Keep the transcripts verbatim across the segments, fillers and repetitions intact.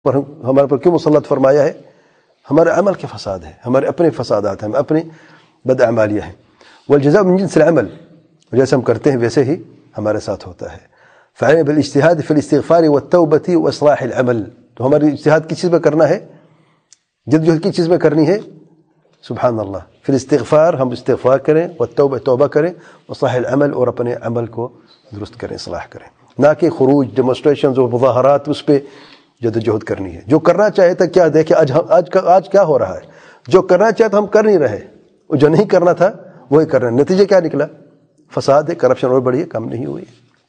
پر ہمارے پر کیوں مسلط فرمایا ہے؟ ہمارے عمل کے فساد ہیں، ہمارے اپنے فسادات ہیں، ہم اپنی بدعمالیاں ہیں. والجزاء من جنس العمل، جیسے ہم کرتے ہیں ویسے ہی ہمارے ساتھ ہوتا ہے. فعلينا بالاجتهاد في الاستغفار والتوبة واصلاح العمل. تو ہماری اجتہاد کس چیز میں کرنا ہے؟ جد جہد کی چیز میں کرنی ہے؟ سبحان اللہ. پھر استغفار، ہم استغفار کریں، والتوبہ توبہ کریں، واصلاح العمل، اور اپنے عمل کو درست کریں، اصلاح کریں. نہ کہ خروج، ڈیمونسٹریشنز اور مظاہرات، اس پہ جد جہد کرنی ہے. جو کرنا چاہے تھا کیا دیکھیں آج آج آج کیا ہو رہا ہے. جو کرنا چاہے تھا ہم کر نہیں رہے، اور جو نہیں کرنا تھا وہی کر رہے ہیں. نتیجہ کیا نکلا؟ فساد ہے، کرپشن اور بڑھی ہے، کم نہیں ہوئی.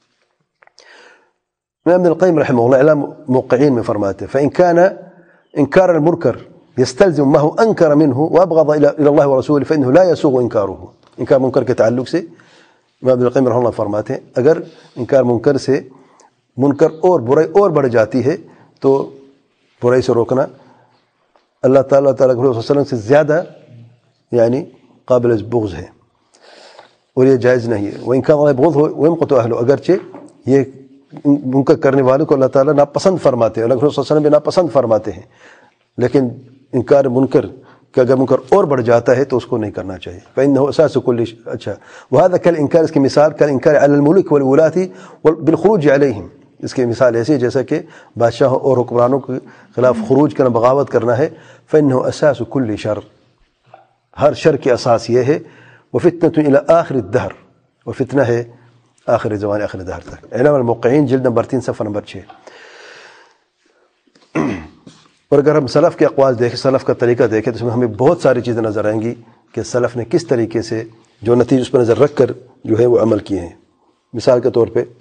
ابن القیم رحمہ اللہ اعلام موقعین میں فرماتے فإن كان إنكار المنكر يستلزم ما هو أنكر منه وأبغض إلى الله ورسوله فإنه لا يسوغ إنكاره. انکار منکر کے تعلق سے امام ابن القیم رحمہ اللہ فرماتے ہیں اگر انکار منکر سے منکر اور برائی اور بڑھ جاتی ہے تو برائی سے روکنا اللہ تعالیٰ تعالیٰ کے رسول صلی اللہ علیہ وسلم سے زیادہ یعنی قابل بغض ہے، اور یہ جائز نہیں ہے. وہ انکار اللہ بغض ہو ويمقت أهله، اگرچہ یہ منکر کرنے والوں کو اللہ تعالیٰ ناپسند فرماتے ہیں، اللہ کے رسول صلی اللہ علیہ وسلم بھی ناپسند فرماتے ہیں، لیکن انکار منکر کہ اگر منکر اور بڑھ جاتا ہے تو اس کو نہیں کرنا چاہیے. فإنه أساس كل شيء. اچھا وهذا كالإنكار، اس کی مثال كالإنكار على الملوك والولاة بالخروج عليهم. اس کی مثال ایسی ہے جیسا کہ بادشاہوں اور حکمرانوں کے خلاف خروج کرنا، بغاوت کرنا ہے. فإنه أساس كل شر، ہر شر کی اساس یہ ہے. وفتنة إلى آخر الدهر، وفتنہ ہے آخر زمان، آخر دہر تک. اعلام الموقعین جلد نمبر تین صفحہ نمبر چھ. اور اگر ہم سلف کے اقوال دیکھیں، سلف کا طریقہ دیکھیں تو اس میں ہمیں بہت ساری چیزیں نظر آئیں گی کہ سلف نے کس طریقے سے جو نتیجے اس پر نظر رکھ کر جو ہے وہ عمل کیے ہیں. مثال کے طور پہ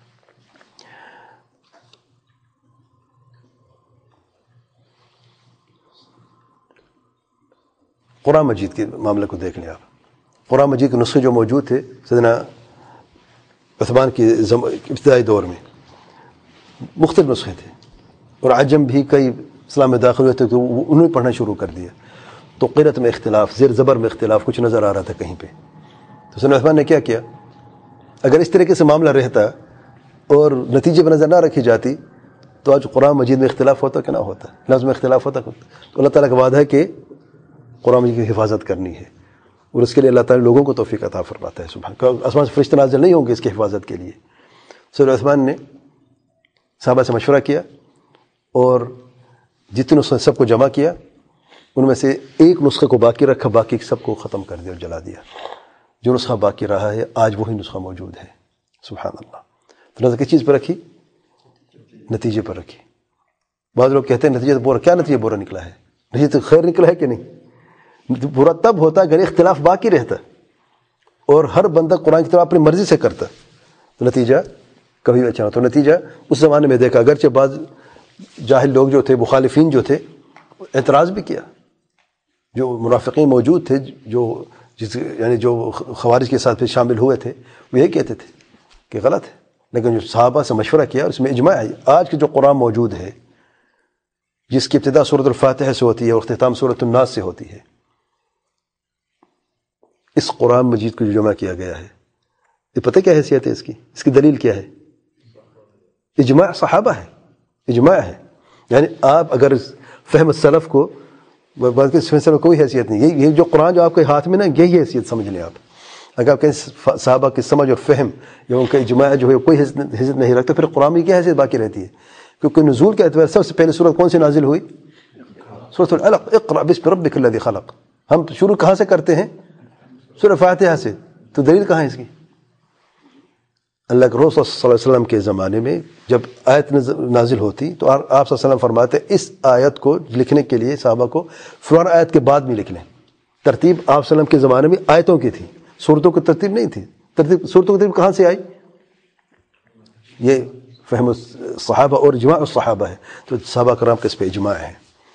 قرآن مجید کے معاملے کو دیکھ لیں آپ. قرآن مجید کے نسخے جو موجود تھے سیدنا عثمان کی ابتدائی دور میں مختلف نسخے تھے، اور عجم بھی کئی اسلام میں داخل ہوئے تھے تو انہوں نے پڑھنا شروع کر دیا. تو قرأت میں اختلاف، زیر زبر میں اختلاف کچھ نظر آ رہا تھا کہیں پہ. تو سیدنا عثمان نے کیا کیا؟ اگر اس طریقے سے معاملہ رہتا اور نتیجے پر نظر نہ رکھی جاتی تو آج قرآن مجید میں اختلاف ہوتا کہ نہ ہوتا، لفظ میں اختلاف ہوتا. تو اللہ تعالیٰ کا وعدہ ہے کہ قرآن مجید کی حفاظت کرنی ہے، اور اس کے لیے اللہ تعالیٰ لوگوں کو توفیق عطا فرماتا ہے. سبحان، آسمان سے فرشتے نازل نہیں ہوں گے اس کی حفاظت کے لیے. سیدنا عثمان نے صحابہ سے مشورہ کیا اور جتنے نسخے سب کو جمع کیا، ان میں سے ایک نسخے کو باقی رکھا، باقی سب کو ختم کر دیا اور جلا دیا. جو نسخہ باقی رہا ہے آج وہی نسخہ موجود ہے. سبحان اللہ. تو نظر کس چیز پر رکھی؟ نتیجے پر رکھی. بعض لوگ کہتے ہیں نتیجہ تو برا، کیا نتیجہ برا نکلا ہے؟ نتیجہ تو خیر نکلا ہے کہ نہیں؟ برا تب ہوتا اگر اختلاف باقی رہتا اور ہر بندہ قرآن کی طرف اپنی مرضی سے کرتا تو نتیجہ کبھی اچھا ہوتا. تو نتیجہ اس زمانے میں دیکھا، اگرچہ بعض جاہل لوگ جو تھے، مخالفین جو تھے، اعتراض بھی کیا. جو منافقین موجود تھے، جو جس یعنی جو خوارج کے ساتھ شامل ہوئے تھے، وہ یہی کہتے تھے کہ غلط ہے. لیکن جو صحابہ سے مشورہ کیا اس میں اجماع ہے. آج کے جو قرآن موجود ہے جس کی ابتدا سورۃ الفاتحہ سے ہوتی ہے اور اختتام سورۃ الناس سے ہوتی ہے، اس قرآن مجید کو جو جمع کیا گیا ہے، یہ پتہ کیا حیثیت ہے اس کی؟ اس کی دلیل کیا ہے؟ اجماع صحابہ ہے، اجماع ہے. یعنی آپ اگر فہم السلف کو بات کہ فہم السلف کوئی حیثیت نہیں، یہ جو قرآن جو آپ کے ہاتھ میں نا یہی حیثیت سمجھ لیں آپ. اگر آپ کہیں صحابہ کی سمجھ اور فہم یا ان کا اجماع جو ہے کوئی حیثیت نہیں رکھتا، پھر قرآن کی کیا حیثیت باقی رہتی ہے؟ کیونکہ نزول کے اعتبار سب سے پہلے سورت کون سی نازل ہوئی؟ سورۃ العلق، اقرأ باسم ربک الذی خلق. ہم شروع کہاں سے کرتے ہیں؟ سورہ فاتحہ سے. تو دلیل کہاں ہے اس کی؟ اللہ کے رسول صلی اللہ علیہ وسلم کے زمانے میں جب آیت نازل ہوتی تو آپ صلی اللہ علیہ وسلم فرماتے اس آیت کو لکھنے کے لیے صحابہ کو فلاں آیت کے بعد میں لکھ لیں. ترتیب آپ صلی اللہ علیہ وسلم کے زمانے میں آیتوں کی تھی، صورتوں کی ترتیب نہیں تھی. ترتیب صورتوں کی ترتیب کہاں سے آئی؟ یہ فہم صحابہ اور اجماع الصحابہ ہے. تو صحابہ کرام کے اس پہ اجماع ہے.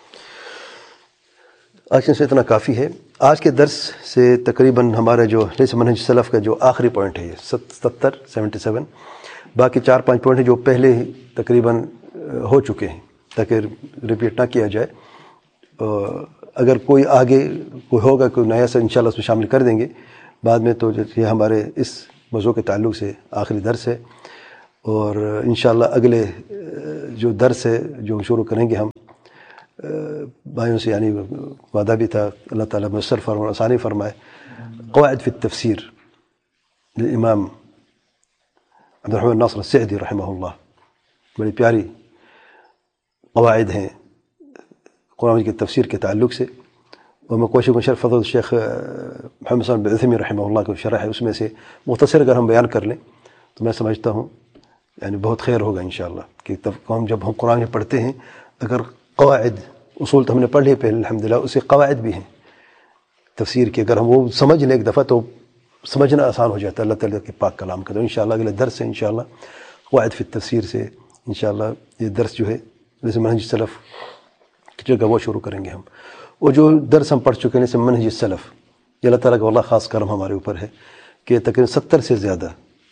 آج سے اتنا کافی ہے. آج کے درس سے تقریباً ہمارا جو جیسے منہج سلف کا جو آخری پوائنٹ ہے یہ ستر سیونٹی سیون، باقی چار پانچ پوائنٹ ہیں جو پہلے ہی تقریباً ہو چکے ہیں تاکہ ریپیٹ نہ کیا جائے. اگر کوئی آگے کوئی ہوگا کوئی نیا سا انشاءاللہ اس میں شامل کر دیں گے بعد میں. تو یہ ہمارے اس موضوع کے تعلق سے آخری درس ہے. اور انشاءاللہ اگلے جو درس ہے جو شروع کریں گے ہم بھائیوں سے، یعنی وعدہ بھی تھا، اللہ تعالیٰ میسر فرمائے، آسانی فرمائے، قواعد فی التفسیر للامام عبد الرحمن ناصر السعدی رحمہ اللہ. بڑی پیاری قواعد ہیں قرآن کی تفسیر کے تعلق سے، اور میں کوشش شرح فضل الشیخ محمد صلی اللہ علیہ وسلم رحمہ اللہ کو شرح ہے، اس میں سے مختصر اگر ہم بیان کر لیں تو میں سمجھتا ہوں یعنی بہت خیر ہوگا انشاءاللہ. کہ ہم جب ہم قرآن میں پڑھتے ہیں، اگر قواعد اصول تو ہم نے پڑھ لیے پہلے الحمدللہ، اسے قواعد بھی ہیں تفسیر کے، اگر ہم وہ سمجھ لیں ایک دفعہ تو سمجھنا آسان ہو جاتا ہے اللہ تعالیٰ کے پاک کلام کا. تو انشاءاللہ اگلے درس سے انشاءاللہ قواعد فی التفسیر سے انشاءاللہ یہ درس جو ہے جیسے منہج سلف کی جگہ وہ شروع کریں گے ہم. وہ جو درس ہم پڑھ چکے ہیں جیسے منہج سلف، یہ اللہ تعالیٰ کا واللہ خاص کرم ہمارے اوپر ہے کہ تقریباً ستر سے زیادہ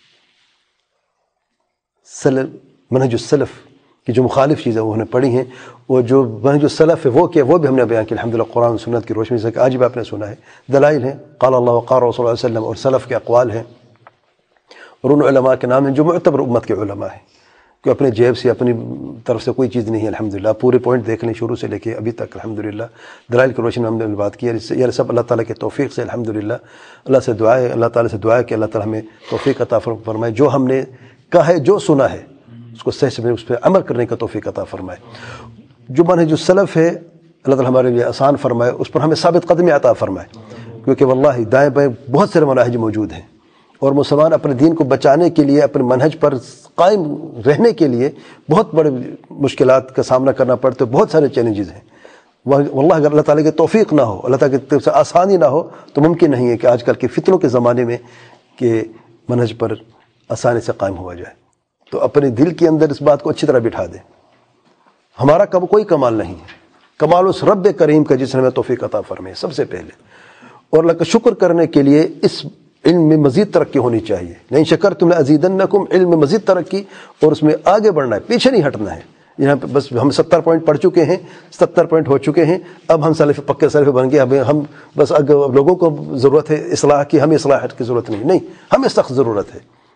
سلف منہج السلف کی جو مخالف چیزیں وہ ہم نے پڑھی ہیں، وہ جو منہج السلف ہے وہ کیا وہ بھی ہم نے بیان کیا الحمدللہ قرآن و سنت کی روشنی سے. کہ آج بھی آپ نے سنا ہے دلائل ہیں، قال اللہ وقال رسول اللہ صلی اللہ علیہ وسلم، اور سلف کے اقوال ہیں، اور ان علماء کے نام ہیں جو معتبر امت کے علماء ہیں، کہ اپنے جیب سے اپنی طرف سے کوئی چیز نہیں ہے الحمدللہ. پورے پوائنٹ دیکھ لیں شروع سے لے کے ابھی تک الحمدللہ دلائل کی روشنی میں ہم نے بات کی ہے. یہ سب اللہ تعالیٰ کے توفیق سے الحمدللہ. اللہ سے دعا ہے، اللہ تعالیٰ سے دعا ہے کہ اللہ تعالیٰ ہمیں توفیق عطا فرمائے، جو ہم نے کہا ہے جو سنا ہے اس کو صحیح سے اس پہ عمل کرنے کا توفیق عطا فرمائے. جو منہج جو سلف ہے اللہ تعالیٰ ہمارے لیے آسان فرمائے، اس پر ہمیں ثابت قدمی عطا فرمائے، کیونکہ واللہ دائیں بائیں بہت سارے مناہج موجود ہیں، اور مسلمان اپنے دین کو بچانے کے لیے، اپنے منہج پر قائم رہنے کے لیے بہت بڑے مشکلات کا سامنا کرنا پڑتا ہے، بہت سارے چیلنجز ہیں. واللہ اگر اللہ تعالیٰ کی توفیق نہ ہو، اللہ تعالیٰ کی طرف سے آسانی نہ ہو تو ممکن نہیں ہے کہ آج کل کے فتنوں کے زمانے میں کہ منہج پر آسانی سے قائم ہوا جائے. تو اپنے دل کے اندر اس بات کو اچھی طرح بٹھا دیں، ہمارا کب کوئی کمال نہیں ہے، کمال اس رب کریم کا جس نے ہمیں توفیق عطا فرمائے سب سے پہلے. اور اللہ کا شکر کرنے کے لیے اس علم میں مزید ترقی ہونی چاہیے. لئن شکرتم لازیدنکم، علم میں مزید ترقی، اور اس میں آگے بڑھنا ہے، پیچھے نہیں ہٹنا ہے. یہاں پہ بس ہم ستر پوائنٹ پڑھ چکے ہیں، ستر پوائنٹ ہو چکے ہیں، اب ہم سلف پکے سلف بن گئے، اب ہم بس اب لوگوں کو ضرورت ہے اصلاح کی، ہمیں اصلاحات کی ضرورت نہیں. نہیں، ہمیں سخت ضرورت ہے.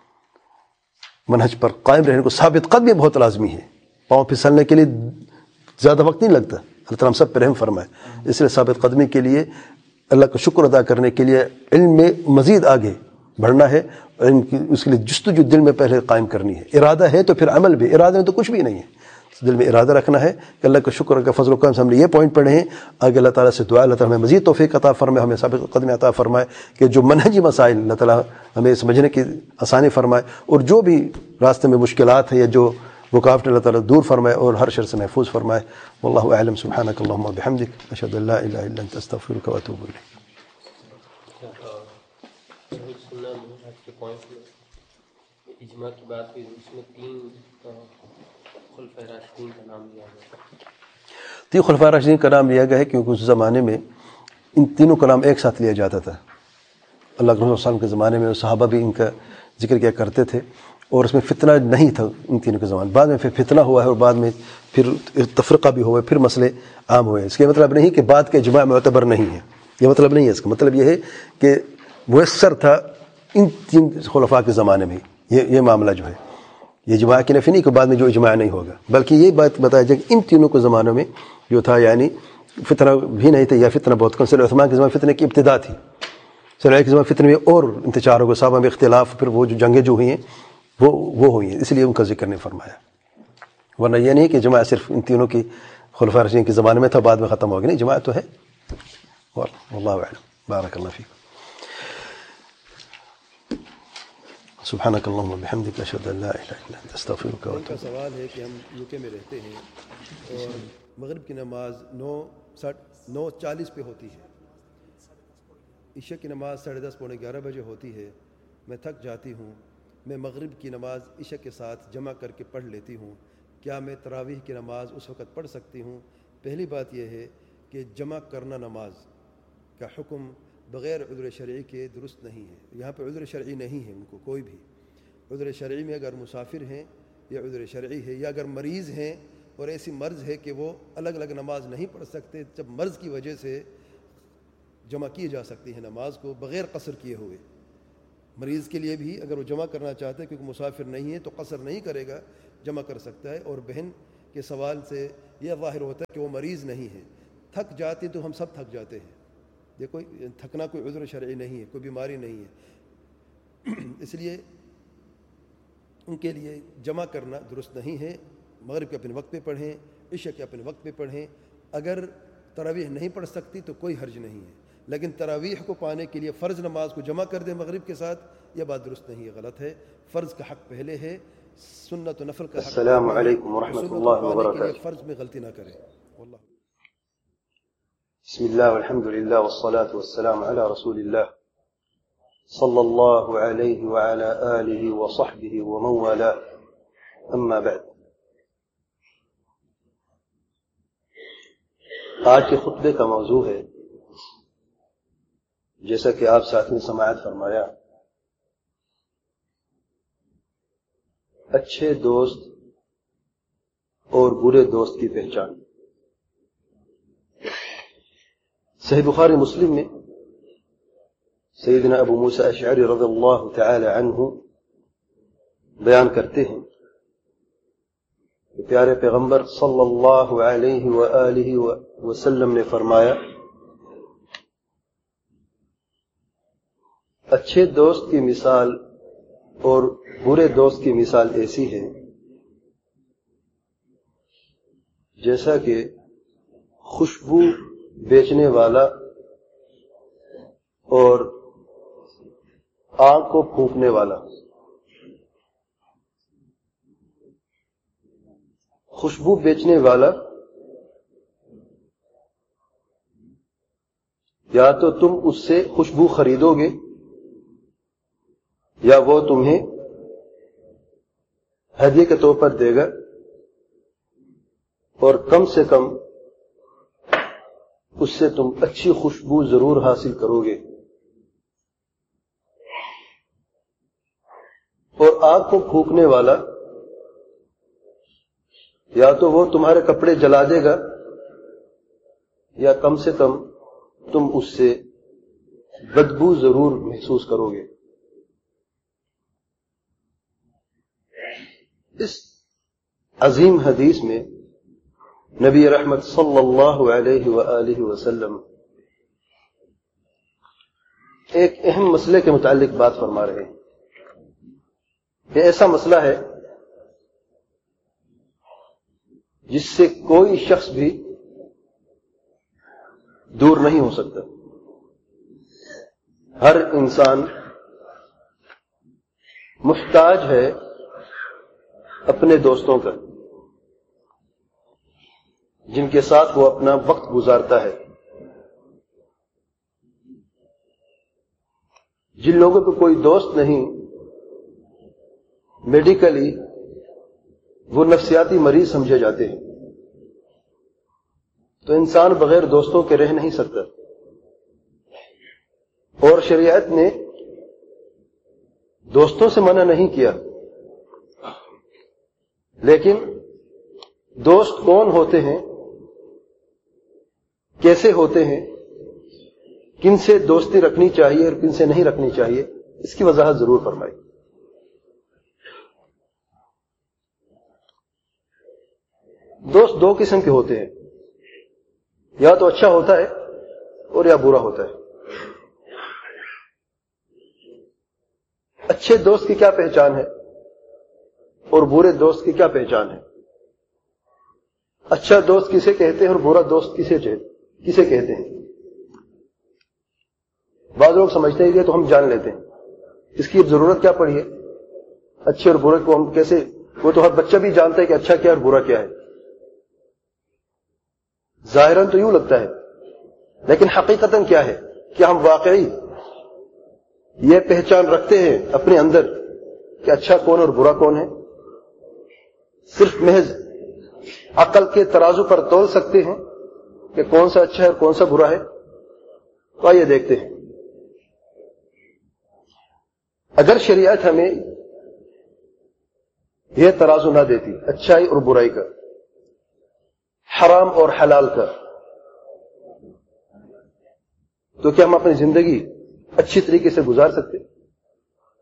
منہج پر قائم رہنے کو ثابت قدمی بہت لازمی ہے. پاؤں پھسلنے کے لیے زیادہ وقت نہیں لگتا، اللہ تعالیٰ ہم سب پہ رحم فرمائے. اس لیے ثابت قدمی کے لیے، اللہ کا شکر ادا کرنے کے لیے علم میں مزید آگے بڑھنا ہے، اور اس کے لیے جستجو دل میں پہلے قائم کرنی ہے. ارادہ ہے تو پھر عمل بھی، ارادہ میں تو کچھ بھی نہیں ہے، دل میں ارادہ رکھنا ہے کہ اللہ کا شکر کا فضل و کرم سے ہم نے یہ پوائنٹ پڑھے ہیں. آگے اللہ تعالیٰ سے دعا اللہ تعالیٰ ہمیں مزید توفیق عطا فرمائے، ہمیں ثابت قدمی عطا فرمائے کہ جو منہجی مسائل اللہ تعالیٰ ہمیں سمجھنے کی آسانی فرمائے، اور جو بھی راستے میں مشکلات ہیں یا جو رکاوٹ اللہ تعالیٰ دور فرمائے اور ہر شر سے محفوظ فرمائے. واللہ اعلم. سبحانک اللہم و بحمدک، اشہد ان لا الہ الا انت، استغفرک و اتوب الیک. اجماع کی بات ہوئی، اس میں تین خلفائے راشدین کا نام لیا گیا. تین خلفائے راشدین کا نام لیا گیا ہے کیونکہ اس زمانے میں ان تینوں کا نام ایک ساتھ لیا جاتا تھا. اللہ کے رسول صلی اللہ علیہ وسلم کے زمانے میں صحابہ بھی ان کا ذکر کیا کرتے تھے، اور اس میں فتنہ نہیں تھا ان تینوں کے زمانے. بعد میں پھر فتنہ ہوا ہے، اور بعد میں پھر تفرقہ بھی ہوا ہے، پھر مسئلے عام ہوئے. اس کا مطلب نہیں کہ بعد کے اجماع معتبر نہیں ہے، یہ مطلب نہیں ہے. اس کا مطلب یہ ہے کہ میسر تھا ان تین خلفاء کے زمانے میں یہ یہ معاملہ جو ہے. یہ اجماع کی نفی نہیں کہ بعد میں جو اجماع نہیں ہوگا، بلکہ یہ بات بتایا جائے کہ ان تینوں کے زمانوں میں جو تھا یعنی فتنہ بھی نہیں تھا، یا فتنہ بہت کم. سید عثمان کے زمانے فتنے کی ابتدا تھی، سید علی کے زمانے فتنے میں اور انتشار ہو گیا، صحابہ میں اختلاف، پھر وہ جو جنگیں جو ہوئی ہیں وہ وہ ہوئی ہیں، اس لیے ان کا ذکر نہیں فرمایا. ورنہ یہ نہیں کہ جماع صرف ان تینوں کی خلفاء راشدین کے زمانے میں تھا بعد میں ختم ہو گیا، نہیں، جماع تو ہے. واللہ اعلم. بارک اللہ فیک. سبحانک اللہم و بحمدک، اشہد ان لا الہ الا انت، استغفرک و اتوب الیک. کا سوال ہے کہ ہم یو کے میں رہتے ہیں اور مغرب کی نماز نو نو چالیس پہ ہوتی ہے، عشاء کی نماز ساڑھے دس پونے گیارہ بجے ہوتی ہے. میں تھک جاتی ہوں، میں مغرب کی نماز عشاء کے ساتھ جمع کر کے پڑھ لیتی ہوں. کیا میں تراویح کی نماز اس وقت پڑھ سکتی ہوں؟ پہلی بات یہ ہے کہ جمع کرنا نماز کا حکم بغیر عذر شرعی کے درست نہیں ہے. یہاں پہ عذر شرعی نہیں ہے ان کو کوئی بھی. عذر شرعی میں اگر مسافر ہیں یا عذر شرعی ہے، یا اگر مریض ہیں اور ایسی مرض ہے کہ وہ الگ الگ نماز نہیں پڑھ سکتے، جب مرض کی وجہ سے جمع کی جا سکتی ہے نماز کو بغیر قصر کیے ہوئے. مریض کے لیے بھی اگر وہ جمع کرنا چاہتا ہے کیونکہ مسافر نہیں ہے تو قصر نہیں کرے گا، جمع کر سکتا ہے۔ اور بہن کے سوال سے یہ ظاہر ہوتا ہے کہ وہ مریض نہیں ہے۔ تھک جاتے تو ہم سب تھک جاتے ہیں، دیکھو تھکنا کوئی عذر شرعی نہیں ہے، کوئی بیماری نہیں ہے، اس لیے ان کے لیے جمع کرنا درست نہیں ہے۔ مغرب کے اپنے وقت پہ پڑھیں، عشاء کے اپنے وقت پہ پڑھیں۔ اگر تراویح نہیں پڑھ سکتی تو کوئی حرج نہیں ہے، لیکن تراویح کو پانے کے لیے فرض نماز کو جمع کر دیں مغرب کے ساتھ، یہ بات درست نہیں ہے، غلط ہے۔ فرض کا حق پہلے ہے، سنت و نفل کا حق السلام علیکم ورحمۃ اللہ وبرکاتہ۔ فرض میں غلطی نہ کریں۔ واللہ بسم الله والحمد لله والصلاة والسلام على رسول الله صلى الله عليه وعلى آله وصحبه ومن والاه، أما بعد۔ آج کے خطبے کا موضوع ہے، جیسا کہ آپ ساتھ نے سماعت فرمایا، اچھے دوست اور برے دوست کی پہچان۔ صحیح بخاری مسلم میں سیدنا ابو موسیٰ اشعری رضی اللہ تعالی عنہ بیان کرتے ہیں کہ پیارے پیغمبر صلی اللہ علیہ وآلہ وسلم نے فرمایا، اچھے دوست کی مثال اور برے دوست کی مثال ایسی ہے جیسا کہ خوشبو بیچنے والا اور آگ کو پھونکنے والا۔ خوشبو بیچنے والا یا تو تم اس سے خوشبو خریدو گے یا وہ تمہیں ہدیے کے طور پر دے گا، اور کم سے کم اس سے تم اچھی خوشبو ضرور حاصل کرو گے۔ اور آگ کو پھونکنے والا یا تو وہ تمہارے کپڑے جلا دے گا یا کم سے کم تم اس سے بدبو ضرور محسوس کرو گے۔ اس عظیم حدیث میں نبی رحمت صلی اللہ علیہ وآلہ وسلم ایک اہم مسئلے کے متعلق بات فرما رہے ہیں۔ یہ ایسا مسئلہ ہے جس سے کوئی شخص بھی دور نہیں ہو سکتا۔ ہر انسان محتاج ہے اپنے دوستوں کا، جن کے ساتھ وہ اپنا وقت گزارتا ہے۔ جن لوگوں کو کوئی دوست نہیں، میڈیکلی وہ نفسیاتی مریض سمجھے جاتے ہیں، تو انسان بغیر دوستوں کے رہ نہیں سکتا۔ اور شریعت نے دوستوں سے منع نہیں کیا، لیکن دوست کون ہوتے ہیں، کیسے ہوتے ہیں، کن سے دوستی رکھنی چاہیے اور کن سے نہیں رکھنی چاہیے، اس کی وضاحت ضرور فرمائی۔ دوست دو قسم کے ہوتے ہیں، یا تو اچھا ہوتا ہے اور یا برا ہوتا ہے۔ اچھے دوست کی کیا پہچان ہے اور برے دوست کی کیا پہچان ہے؟ اچھا دوست کسے کہتے ہیں اور برا دوست کسے کسے کہتے ہیں؟ بعض لوگ سمجھتے ہیں کہ تو ہم جان لیتے ہیں، اس کی ضرورت کیا پڑی ہے؟ اچھے اور برے کو ہم کیسے، وہ تو ہر بچہ بھی جانتا ہے کہ اچھا کیا اور برا کیا ہے۔ ظاہراً تو یوں لگتا ہے، لیکن حقیقتاً کیا ہے؟ کیا ہم واقعی یہ پہچان رکھتے ہیں اپنے اندر کہ اچھا کون اور برا کون ہے؟ صرف محض عقل کے ترازو پر تول سکتے ہیں کہ کون سا اچھا ہے اور کون سا برا ہے؟ تو آئیے دیکھتے ہیں۔ اگر شریعت ہمیں یہ ترازو نہ دیتی اچھائی اور برائی کا، حرام اور حلال کا، تو کیا ہم اپنی زندگی اچھی طریقے سے گزار سکتے؟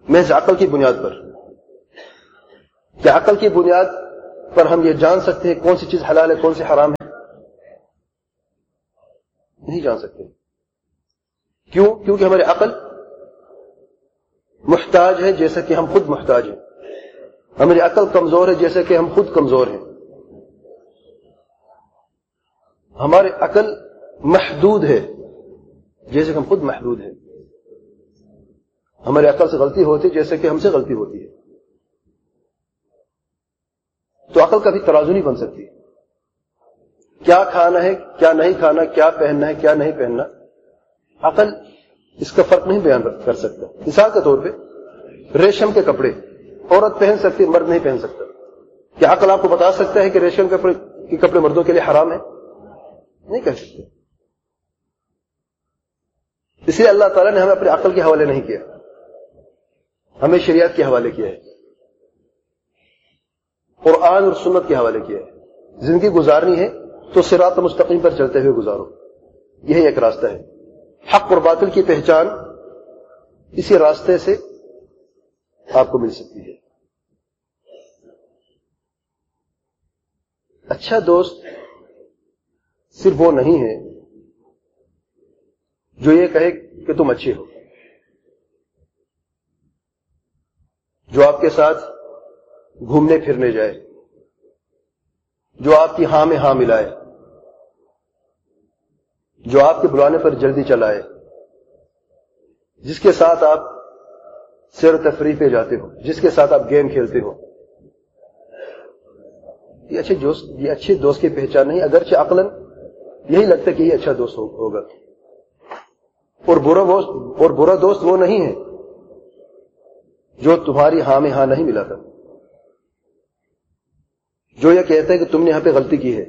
محض عقل کی بنیاد پر. کیا عقل کی بنیاد پر ہم یہ جان سکتے ہیں کون سی چیز حلال ہے کون سی حرام ہے؟ نہیں جان سکتے. کیوں؟ کیونکہ ہماری عقل محتاج ہے جیسا کہ ہم خود محتاج ہیں. ہماری عقل کمزور ہے جیسا کہ ہم خود کمزور ہیں. ہماری عقل محدود ہے جیسے کہ ہم خود محدود ہیں. ہماری عقل سے غلطی ہوتی جیسے کہ ہم سے غلطی ہوتی ہے. تو عقل کا بھی ترازو نہیں بن سکتی. کیا کھانا ہے کیا نہیں کھانا، کیا پہننا ہے کیا نہیں پہننا، عقل اس کا فرق نہیں بیان کر سکتا. مثال کے طور پہ ریشم کے کپڑے عورت پہن سکتی مرد نہیں پہن سکتا. کیا عقل آپ کو بتا سکتا ہے کہ ریشم کے کپڑے مردوں کے لیے حرام ہے؟ نہیں کہہ سکتے. اس لیے اللہ تعالیٰ نے ہمیں اپنے عقل کے حوالے نہیں کیا، ہمیں شریعت کے حوالے کیا ہے، قرآن اور سنت کے حوالے کیا ہے. زندگی گزارنی ہے تو صراط مستقیم پر چلتے ہوئے گزارو. یہی ایک راستہ ہے. حق اور باطل کی پہچان اسی راستے سے آپ کو مل سکتی ہے. اچھا دوست صرف وہ نہیں ہے جو یہ کہے کہ تم اچھے ہو، جو آپ کے ساتھ گھومنے پھرنے جائے، جو آپ کی ہاں میں ہاں ملائے، جو آپ کے بلانے پر جلدی چلائے، جس کے ساتھ آپ سیر و تفریح پہ جاتے ہو، جس کے ساتھ آپ گیم کھیلتے ہو. یہ اچھے دوست یہ اچھے دوست کی پہچان نہیں. اگرچہ عقلاً یہی لگتا ہے کہ یہ اچھا دوست ہوگا. اور برا دوست اور برا دوست وہ نہیں ہے جو تمہاری ہاں میں ہاں نہیں ملاتا، جو یہ کہتا ہے کہ تم نے یہاں پہ غلطی کی ہے،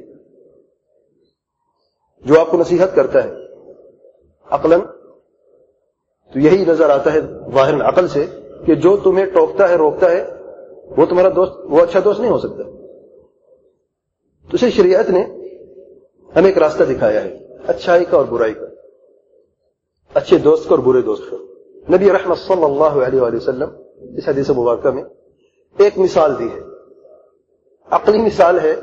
جو آپ کو نصیحت کرتا ہے. عقلاً تو یہی نظر آتا ہے ظاہراً عقل سے کہ جو تمہیں ٹوکتا ہے روکتا ہے وہ تمہارا دوست وہ اچھا دوست نہیں ہو سکتا. تو اسے شریعت نے ہمیں ایک راستہ دکھایا ہے اچھائی کا اور برائی کا، اچھے دوست کا اور برے دوست کا. نبی رحمت صلی اللہ علیہ وآلہ وسلم اس حدیث مبارکہ میں ایک مثال دی ہے. عقلی مثال ہے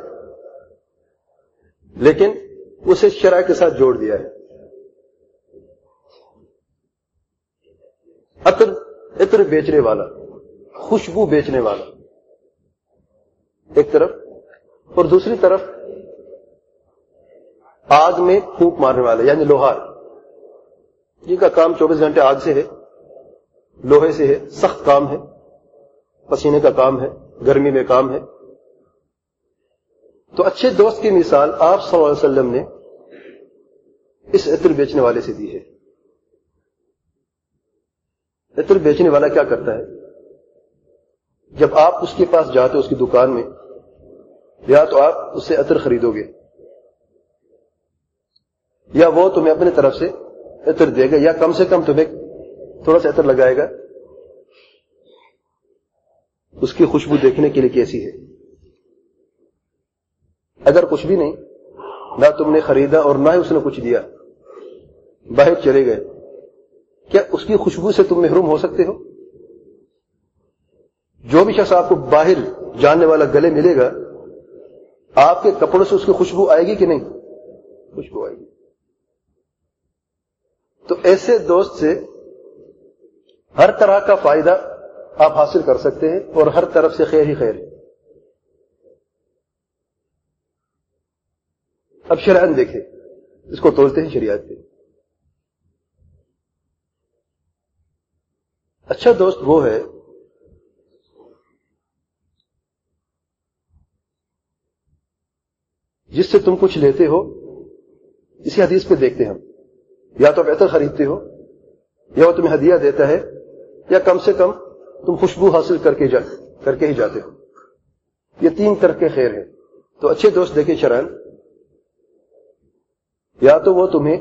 لیکن اسے شرع کے ساتھ جوڑ دیا ہے. عطر عطر بیچنے والا، خوشبو بیچنے والا ایک طرف، اور دوسری طرف آگ میں پھونک مارنے والا یعنی لوہار، جن کا کام چوبیس گھنٹے آگ سے ہے، لوہے سے ہے، سخت کام ہے، پسینے کا کام ہے، گرمی میں کام ہے. تو اچھے دوست کی مثال آپ صلی اللہ علیہ وسلم نے اس عطر بیچنے والے سے دی ہے. عطر بیچنے والا کیا کرتا ہے؟ جب آپ اس کے پاس جاتے اس کی دکان میں، یا تو آپ اس سے عطر خریدو گے یا وہ تمہیں اپنے طرف سے عطر دے گا، یا کم سے کم تمہیں تھوڑا سا عطر لگائے گا اس کی خوشبو دیکھنے کے لیے کیسی ہے. اگر کچھ بھی نہیں، نہ تم نے خریدا اور نہ ہی اس نے کچھ دیا، باہر چلے گئے، کیا اس کی خوشبو سے تم محروم ہو سکتے ہو؟ جو بھی شخص آپ کو باہر جاننے والا گلے ملے گا، آپ کے کپڑوں سے اس کی خوشبو آئے گی کہ نہیں؟ خوشبو آئے گی. تو ایسے دوست سے ہر طرح کا فائدہ آپ حاصل کر سکتے ہیں اور ہر طرف سے خیر ہی خیر ہے. اب شرعاً دیکھیں، اس کو تولتے ہیں شریعت پہ. اچھا دوست وہ ہے جس سے تم کچھ لیتے ہو. اسی حدیث پہ دیکھتے ہیں ہم، یا تو آپ عطر خریدتے ہو، یا وہ تمہیں ہدیہ دیتا ہے، یا کم سے کم تم خوشبو حاصل کر کے جا کر کے ہی جاتے ہو. یہ تین طرح کے خیر ہیں. تو اچھے دوست دیکھیں شرعاً، یا تو وہ تمہیں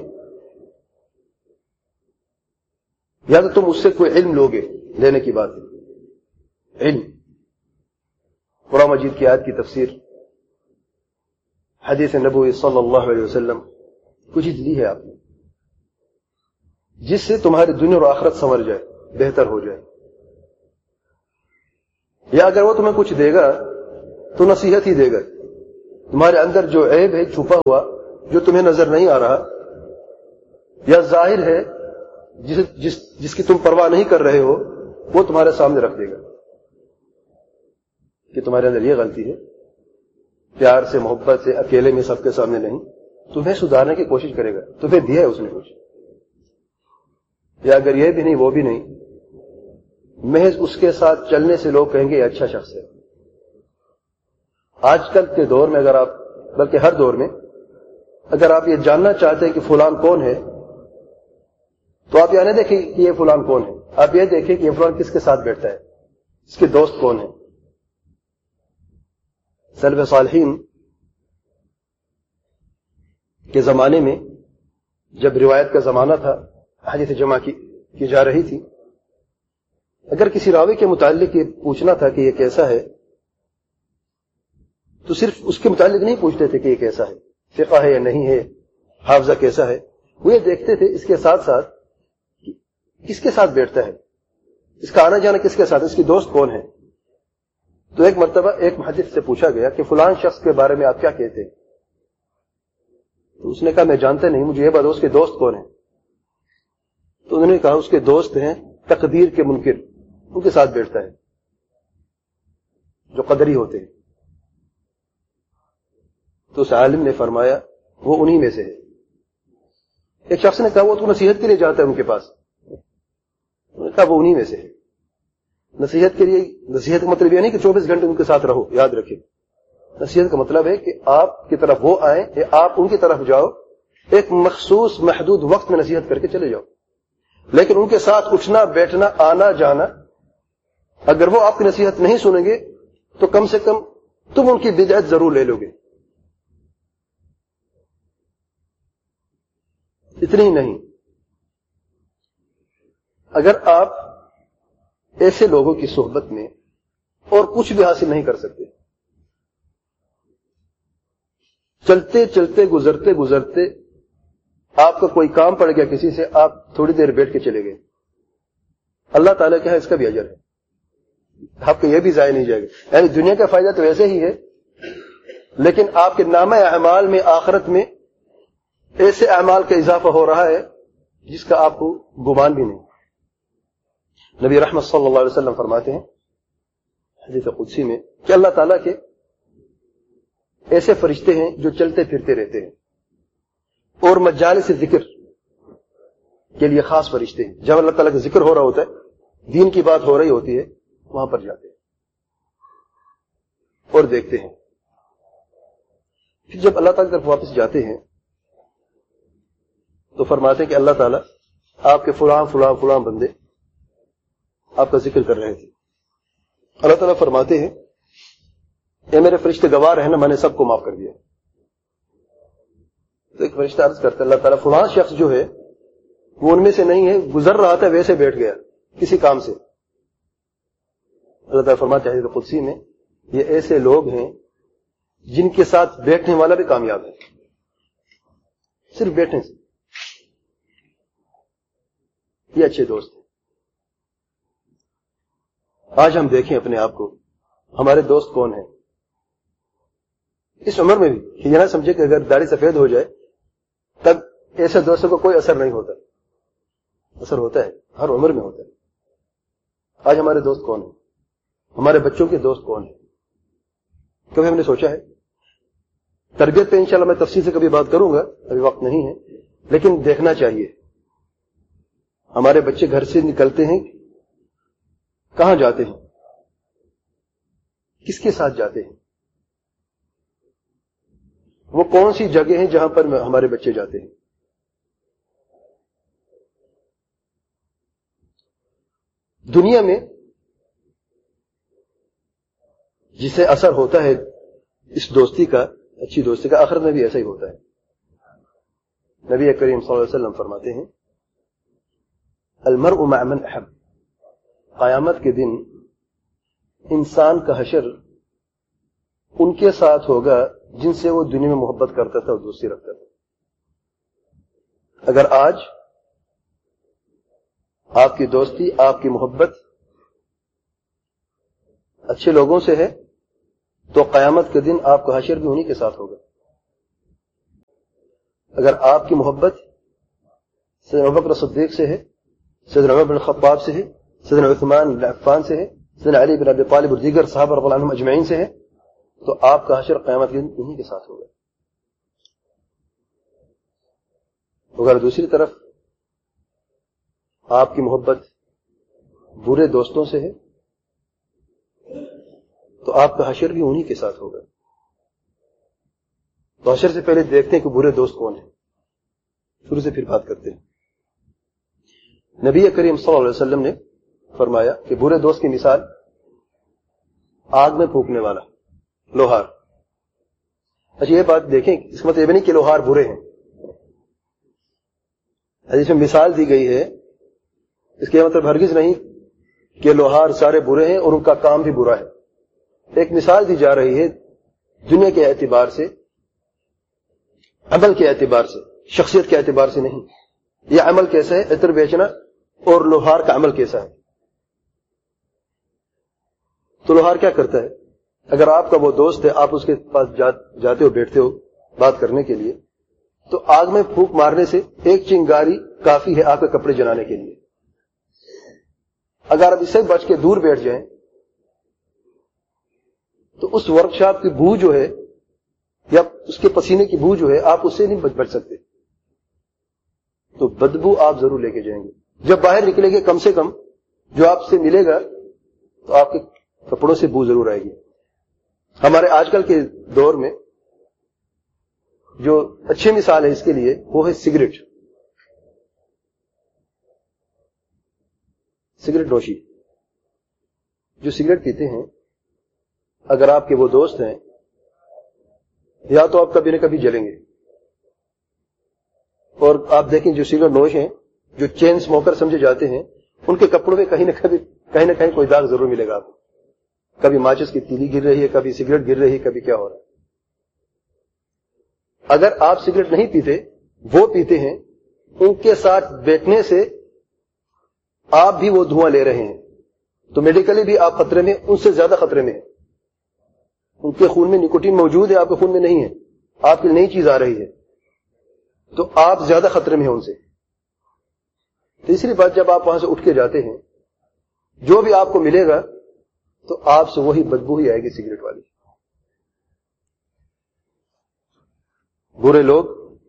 یا تو تم اس سے کوئی علم لوگے، لینے کی بات ہے، علم، قرآن مجید کی آیت کی تفسیر، حدیث نبوی صلی اللہ علیہ وسلم، کچھ چیز لی ہے آپ نے جس سے تمہاری دنیا اور آخرت سنور جائے، بہتر ہو جائے. یا اگر وہ تمہیں کچھ دے گا تو نصیحت ہی دے گا. تمہارے اندر جو عیب ہے چھپا ہوا جو تمہیں نظر نہیں آ رہا یا ظاہر ہے جس جس جس کی تم پرواہ نہیں کر رہے ہو وہ تمہارے سامنے رکھ دے گا کہ تمہارے اندر یہ غلطی ہے. پیار سے محبت سے اکیلے میں سب کے سامنے نہیں, تمہیں سدھارنے کی کوشش کرے گا. تمہیں دیا ہے اس نے کچھ, یا اگر یہ بھی نہیں وہ بھی نہیں, محض اس کے ساتھ چلنے سے لوگ کہیں گے یہ اچھا شخص ہے. آج کل کے دور میں اگر آپ, بلکہ ہر دور میں اگر آپ یہ جاننا چاہتے ہیں کہ فلان کون ہے تو آپ یہ نہیں دیکھیں کہ یہ فلان کون ہے, آپ یہ دیکھیں کہ یہ فلان کس کے ساتھ بیٹھتا ہے, اس کے دوست کون ہے. سلف صالحین کے زمانے میں جب روایت کا زمانہ تھا, حدیث جمع کی, کی جا رہی تھی, اگر کسی راوی کے متعلق یہ پوچھنا تھا کہ یہ کیسا ہے تو صرف اس کے متعلق نہیں پوچھتے تھے کہ یہ کیسا ہے, فقہ ہے یا نہیں ہے, حافظہ کیسا ہے. وہ یہ دیکھتے تھے اس کے ساتھ ساتھ کس کے ساتھ بیٹھتا ہے, اس کا آنا جانا کس کے ساتھ, اس کی دوست کون ہے. تو ایک مرتبہ ایک محدث سے پوچھا گیا کہ فلان شخص کے بارے میں آپ کیا کہتے ہیں؟ تو اس نے کہا میں جانتا نہیں, مجھے یہ بتا اس کے دوست کون ہیں. تو انہوں نے کہا اس کے دوست ہیں تقدیر کے منکر, ان کے ساتھ بیٹھتا ہے جو قدری ہوتے ہیں. تو اس عالم نے فرمایا وہ انہی میں سے ہے. ایک شخص نے کہا وہ تو نصیحت کے لیے جاتا ہے ان کے پاس, انہوں نے کہا وہ انہی میں سے ہے. نصیحت کے لیے, نصیحت کا مطلب یہ نہیں کہ چوبیس گھنٹے ان کے ساتھ رہو, یاد رکھیں. نصیحت کا مطلب ہے کہ آپ کی طرف وہ آئیں یا آپ ان کی طرف جاؤ, ایک مخصوص محدود وقت میں نصیحت کر کے چلے جاؤ. لیکن ان کے ساتھ اٹھنا بیٹھنا آنا جانا, اگر وہ آپ کی نصیحت نہیں سنیں گے تو کم سے کم تم ان کی بدعت ضرور لے لو گے. اتنی ہی نہیں, اگر آپ ایسے لوگوں کی صحبت میں اور کچھ بھی حاصل نہیں کر سکتے, چلتے چلتے گزرتے گزرتے آپ کا کوئی کام پڑ گیا کسی سے, آپ تھوڑی دیر بیٹھ کے چلے گئے, اللہ تعالیٰ کے ہاں اس کا بھی اجر ہے, آپ کا یہ بھی ضائع نہیں جائے گا. یعنی دنیا کا فائدہ تو ویسے ہی ہے, لیکن آپ کے نامہ اعمال میں آخرت میں ایسے اعمال کا اضافہ ہو رہا ہے جس کا آپ کو گمان بھی نہیں. نبی رحمت صلی اللہ علیہ وسلم فرماتے ہیں حدیث قدسی میں کہ اللہ تعالیٰ کے ایسے فرشتے ہیں جو چلتے پھرتے رہتے ہیں, اور مجالس ذکر کے لیے خاص فرشتے ہیں. جب اللہ تعالیٰ کا ذکر ہو رہا ہوتا ہے, دین کی بات ہو رہی ہوتی ہے, وہاں پر جاتے ہیں اور دیکھتے ہیں. پھر جب اللہ تعالیٰ کی طرف واپس جاتے ہیں تو فرماتے ہیں کہ اللہ تعالیٰ آپ کے فلاں فلاں فلاں بندے آپ کا ذکر کر رہے تھے. اللہ تعالیٰ فرماتے ہیں اے میرے فرشتے گواہ رہنا, میں نے سب کو معاف کر دیا. تو ایک فرشتہ عرض کرتا ہے اللہ تعالیٰ فلاں شخص جو ہے وہ ان میں سے نہیں ہے, گزر رہا تھا ویسے بیٹھ گیا کسی کام سے. اللہ تعالیٰ فرماتے ہیں حدیث قدسی میں یہ ایسے لوگ ہیں جن کے ساتھ بیٹھنے والا بھی کامیاب ہے, صرف بیٹھنے سے. یہ اچھے دوست ہیں. آج ہم دیکھیں اپنے آپ کو, ہمارے دوست کون ہیں اس عمر میں بھی. یہ نہ سمجھے کہ اگر داڑھی سفید ہو جائے تب ایسے دوستوں کو کوئی اثر نہیں ہوتا, اثر ہوتا ہے, ہر عمر میں ہوتا ہے. آج ہمارے دوست کون ہیں, ہمارے بچوں کے دوست کون ہیں, کبھی ہم نے سوچا ہے؟ تربیت پہ انشاءاللہ میں تفصیل سے کبھی بات کروں گا, ابھی وقت نہیں ہے, لیکن دیکھنا چاہیے ہمارے بچے گھر سے نکلتے ہیں کہاں جاتے ہیں, کس کے ساتھ جاتے ہیں, وہ کون سی جگہ ہیں جہاں پر ہمارے بچے جاتے ہیں. دنیا میں جسے اثر ہوتا ہے اس دوستی کا, اچھی دوستی کا, آخرت میں بھی ایسا ہی ہوتا ہے. نبی کریم صلی اللہ علیہ وسلم فرماتے ہیں المرء مع من احب, قیامت کے دن انسان کا حشر ان کے ساتھ ہوگا جن سے وہ دنیا میں محبت کرتا تھا اور دوستی رکھتا تھا. اگر آج آپ کی دوستی, آپ کی محبت اچھے لوگوں سے ہے تو قیامت کے دن آپ کا حشر بھی انہی کے ساتھ ہوگا. اگر آپ کی محبت سیدنا ابوبکر صدیق سے ہے، سیدنا عمر بن خطاب سے ہے، سیدنا عثمان بن عفان سے ہے، سیدنا علی بن ابی طالب اور دیگر صحابہ رضی اللہ عنہم اجمعین سے ہے تو آپ کا حشر قیامت کے دن انہی کے ساتھ ہوگا. اگر دوسری طرف آپ کی محبت برے دوستوں سے ہے تو آپ کا حشر بھی انہی کے ساتھ ہوگا. تو حشر سے پہلے دیکھتے ہیں کہ برے دوست کون ہیں، شروع سے پھر بات کرتے ہیں. نبی کریم صلی اللہ علیہ وسلم نے فرمایا کہ برے دوست کی مثال آگ میں پھونکنے والا لوہار. اچھا یہ بات دیکھیں، اس کا مطلب یہ نہیں کہ لوہار برے ہیں. حدیث میں مثال دی گئی ہے، اس کے مطلب ہرگز نہیں کہ لوہار سارے برے ہیں اور ان کا کام بھی برا ہے. ایک مثال دی جا رہی ہے دنیا کے اعتبار سے، عمل کے اعتبار سے، شخصیت کے اعتبار سے نہیں. یہ عمل کیسا ہے، عطر بیچنا، اور لوہار کا عمل کیسا ہے. تو لوہار کیا کرتا ہے؟ اگر آپ کا وہ دوست ہے، آپ اس کے پاس جاتے ہو، بیٹھتے ہو بات کرنے کے لیے، تو آگ میں پھونک مارنے سے ایک چنگاری کافی ہے آپ کے کپڑے جلانے کے لیے. اگر آپ اس سے بچ کے دور بیٹھ جائیں تو اس ورکشاپ کی بو جو ہے یا اس کے پسینے کی بو جو ہے آپ اس سے نہیں بچ سکتے. تو بدبو آپ ضرور لے کے جائیں گے. جب باہر نکلیں گے کم سے کم جو آپ سے ملے گا تو آپ کے کپڑوں سے بو ضرور آئے گی. ہمارے آج کل کے دور میں جو اچھی مثال ہے اس کے لیے وہ ہے سگریٹ. سگریٹ نوشی. جو سگریٹ پیتے ہیں اگر آپ کے وہ دوست ہیں یا تو آپ کبھی نہ کبھی جلیں گے. اور آپ دیکھیں جو سگریٹ نوش ہیں، جو چین سموکر سمجھے جاتے ہیں، ان کے کپڑوں میں کہیں نہ کبھی کہیں نہ کہیں کوئی داغ ضرور ملے گا آپ کو. کبھی ماچس کی تیلی گر رہی ہے، کبھی سگریٹ گر رہی ہے، کبھی کیا ہو رہا ہے. اگر آپ سگریٹ نہیں پیتے، وہ پیتے ہیں، ان کے ساتھ بیٹھنے سے آپ بھی وہ دھواں لے رہے ہیں تو میڈیکلی بھی آپ خطرے میں، ان سے زیادہ خطرے میں ہیں. ان کے خون میں نکوٹین موجود ہے، آپ کے خون میں نہیں ہے، آپ کی نئی چیز آ رہی ہے تو آپ زیادہ خطرے میں ہیں ان سے. تیسری بات، جب آپ وہاں سے اٹھ کے جاتے ہیں جو بھی آپ کو ملے گا تو آپ سے وہی بدبو ہی آئے گی سگریٹ والی. برے لوگ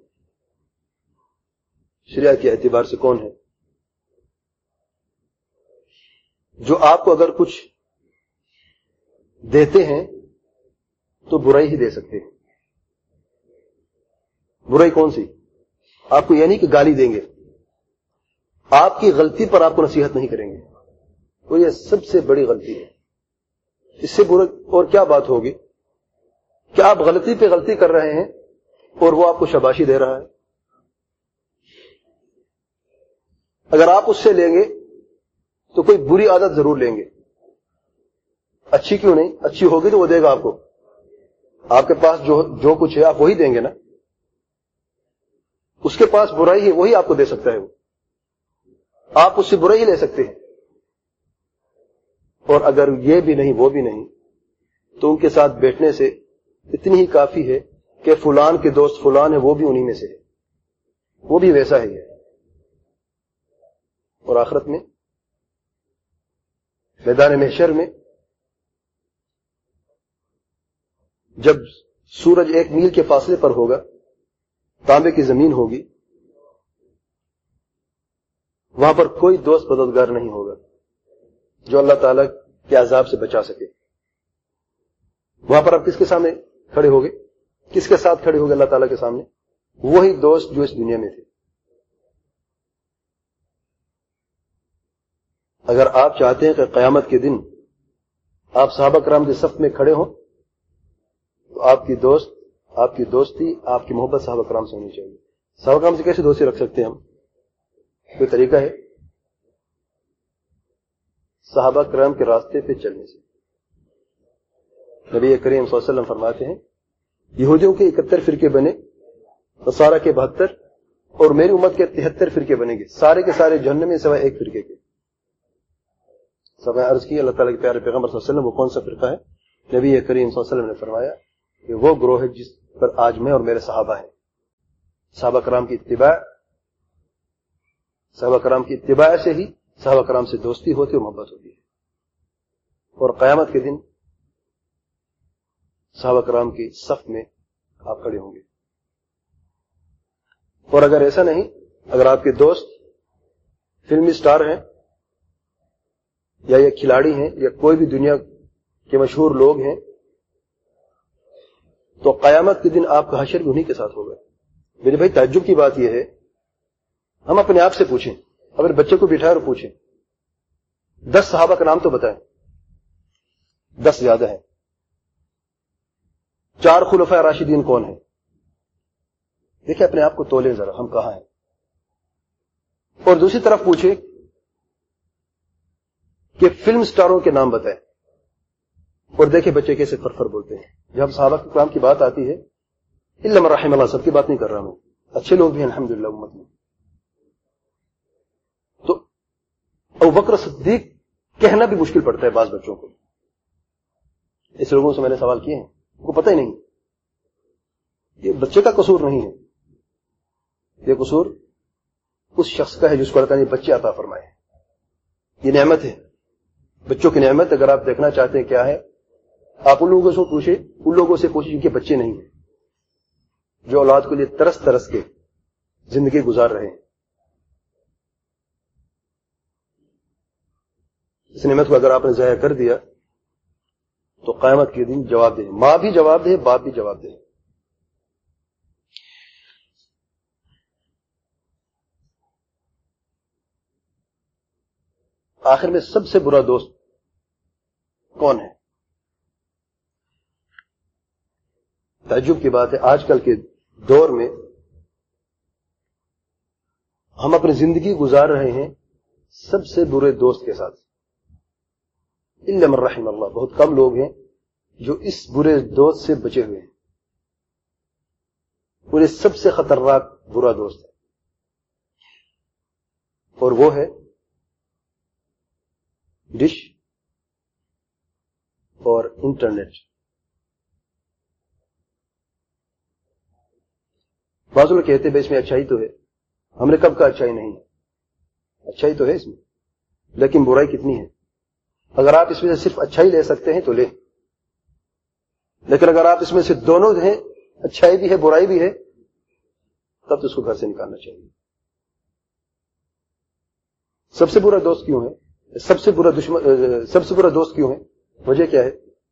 شریعت کے اعتبار سے کون ہیں؟ جو آپ کو اگر کچھ دیتے ہیں تو برائی ہی دے سکتے ہیں. برائی کون سی؟ آپ کو یہ نہیں کہ گالی دیں گے، آپ کی غلطی پر آپ کو نصیحت نہیں کریں گے. تو یہ سب سے بڑی غلطی ہے. اس سے برا اور کیا بات ہوگی کہ آپ غلطی پہ غلطی کر رہے ہیں اور وہ آپ کو شاباشی دے رہا ہے. اگر آپ اس سے لیں گے تو کوئی بری عادت ضرور لیں گے. اچھی کیوں نہیں؟ اچھی ہوگی تو وہ دے گا آپ کو. آپ کے پاس جو جو کچھ ہے آپ وہی دیں گے نا. اس کے پاس برائی ہے وہی آپ کو دے سکتا ہے. وہ آپ اس سے برائی ہی لے سکتے ہیں. اور اگر یہ بھی نہیں وہ بھی نہیں تو ان کے ساتھ بیٹھنے سے اتنی ہی کافی ہے کہ فلان کے دوست فلان ہے، وہ بھی انہی میں سے ہے، وہ بھی ویسا ہی ہے. اور آخرت میں میدان محشر میں جب سورج ایک میل کے فاصلے پر ہوگا، تانبے کی زمین ہوگی، وہاں پر کوئی دوست مددگار نہیں ہوگا جو اللہ تعالیٰ کے عذاب سے بچا سکے. وہاں پر آپ کس کے سامنے کھڑے ہوگے؟ کس کے ساتھ کھڑے ہوگے اللہ تعالیٰ کے سامنے؟ وہی دوست جو اس دنیا میں تھے. اگر آپ چاہتے ہیں کہ قیامت کے دن آپ صحابہ کرام کے صف میں کھڑے ہوں تو آپ کی دوست آپ کی دوستی آپ کی محبت صحابہ کرام سے ہونی چاہیے. صحابہ کرام سے کیسے دوستی رکھ سکتے ہیں ہم؟ کوئی طریقہ ہے؟ صحابہ کرام کے راستے پہ چلنے سے. نبی کریم صلی اللہ علیہ وسلم فرماتے ہیں یہودیوں کے اکہتر فرقے بنے، نصارہ کے بہتر، اور میری امت کے تہتر فرقے بنیں گے، سارے کے سارے جہنم میں سوائے ایک فرقے کے. سب عرض کی اللہ تعالیٰ کے پیارے پیغمبر صلی اللہ علیہ وسلم وہ کون سا فرقہ ہے؟ نبی کریم صلی اللہ علیہ وسلم نے فرمایا کہ وہ گروہ ہے جس پر آج میں اور میرے صحابہ ہیں. صحابہ کرام کی اتباع صحابہ کرام کی اتباع سے ہی صحابہ کرام سے دوستی ہوتی اور محبت ہوتی ہے. اور قیامت کے دن صحابہ کرام کی صف میں آپ کھڑے ہوں گے. اور اگر ایسا نہیں، اگر آپ کے دوست فلمی سٹار ہیں یا یہ کھلاڑی ہیں یا کوئی بھی دنیا کے مشہور لوگ ہیں، تو قیامت کے دن آپ کا حشر بھی انہی کے ساتھ ہوگا. میرے بھائی تعجب کی بات یہ ہے، ہم اپنے آپ سے پوچھیں، اگر بچے کو بٹھائے اور پوچھیں دس صحابہ کا نام تو بتائیں، دس زیادہ ہیں. چار خلفاء راشدین کون ہیں؟ دیکھیں اپنے آپ کو تولے ذرا، ہم کہاں ہیں. اور دوسری طرف پوچھیں کہ فلم سٹاروں کے نام بتائیں، اور دیکھیں بچے کیسے فرفر بولتے ہیں. جب صحابہ کرام کی بات آتی ہے، الا من رحم اللہ، سب کی بات نہیں کر رہا میں، اچھے لوگ بھی ہیں الحمدللہ امت میں، تو ابوبکر صدیق کہنا بھی مشکل پڑتا ہے بعض بچوں کو. اس لوگوں سے میں نے سوال کیے ہیں، ان کو پتہ ہی نہیں. یہ بچے کا قصور نہیں ہے، یہ قصور اس شخص کا ہے جس کو اللہ تعالیٰ نے بچے عطا فرمائے. یہ نعمت ہے، بچوں کی نعمت. اگر آپ دیکھنا چاہتے ہیں کیا ہے، آپ ان لوگوں سے پوچھیں ان لوگوں سے پوچھیں جن کے بچے نہیں ہیں، جو اولاد کے لیے ترس ترس کے زندگی گزار رہے ہیں. اس نعمت کو اگر آپ نے ضائع کر دیا تو قیامت کے دن جواب دیں. ماں بھی جواب دے، باپ بھی جواب دے. آخر میں سب سے برا دوست کون ہے؟ تعجب کی بات ہے، آج کل کے دور میں ہم اپنی زندگی گزار رہے ہیں سب سے برے دوست کے ساتھ. الا من رحم اللہ، بہت کم لوگ ہیں جو اس برے دوست سے بچے ہوئے ہیں. اور یہ سب سے خطرناک برا دوست ہے، اور وہ ہے ڈش اور انٹرنیٹ. بعض لوگ کہتے ہیں اس میں اچھائی تو ہے. ہم نے کب کہا اچھائی نہیں ہے؟ اچھائی تو ہے اس میں، لیکن برائی کتنی ہے. اگر آپ اس میں سے صرف اچھائی لے سکتے ہیں تو لیں، لیکن اگر آپ اس میں سے دونوں ہیں، اچھائی بھی ہے برائی بھی ہے، تب تو اس کو گھر سے نکالنا چاہیے. سب سے برا دوست کیوں ہے؟ سب سے برا دشمن سب سے برا دوست کیوں ہے؟ وجہ کیا ہے؟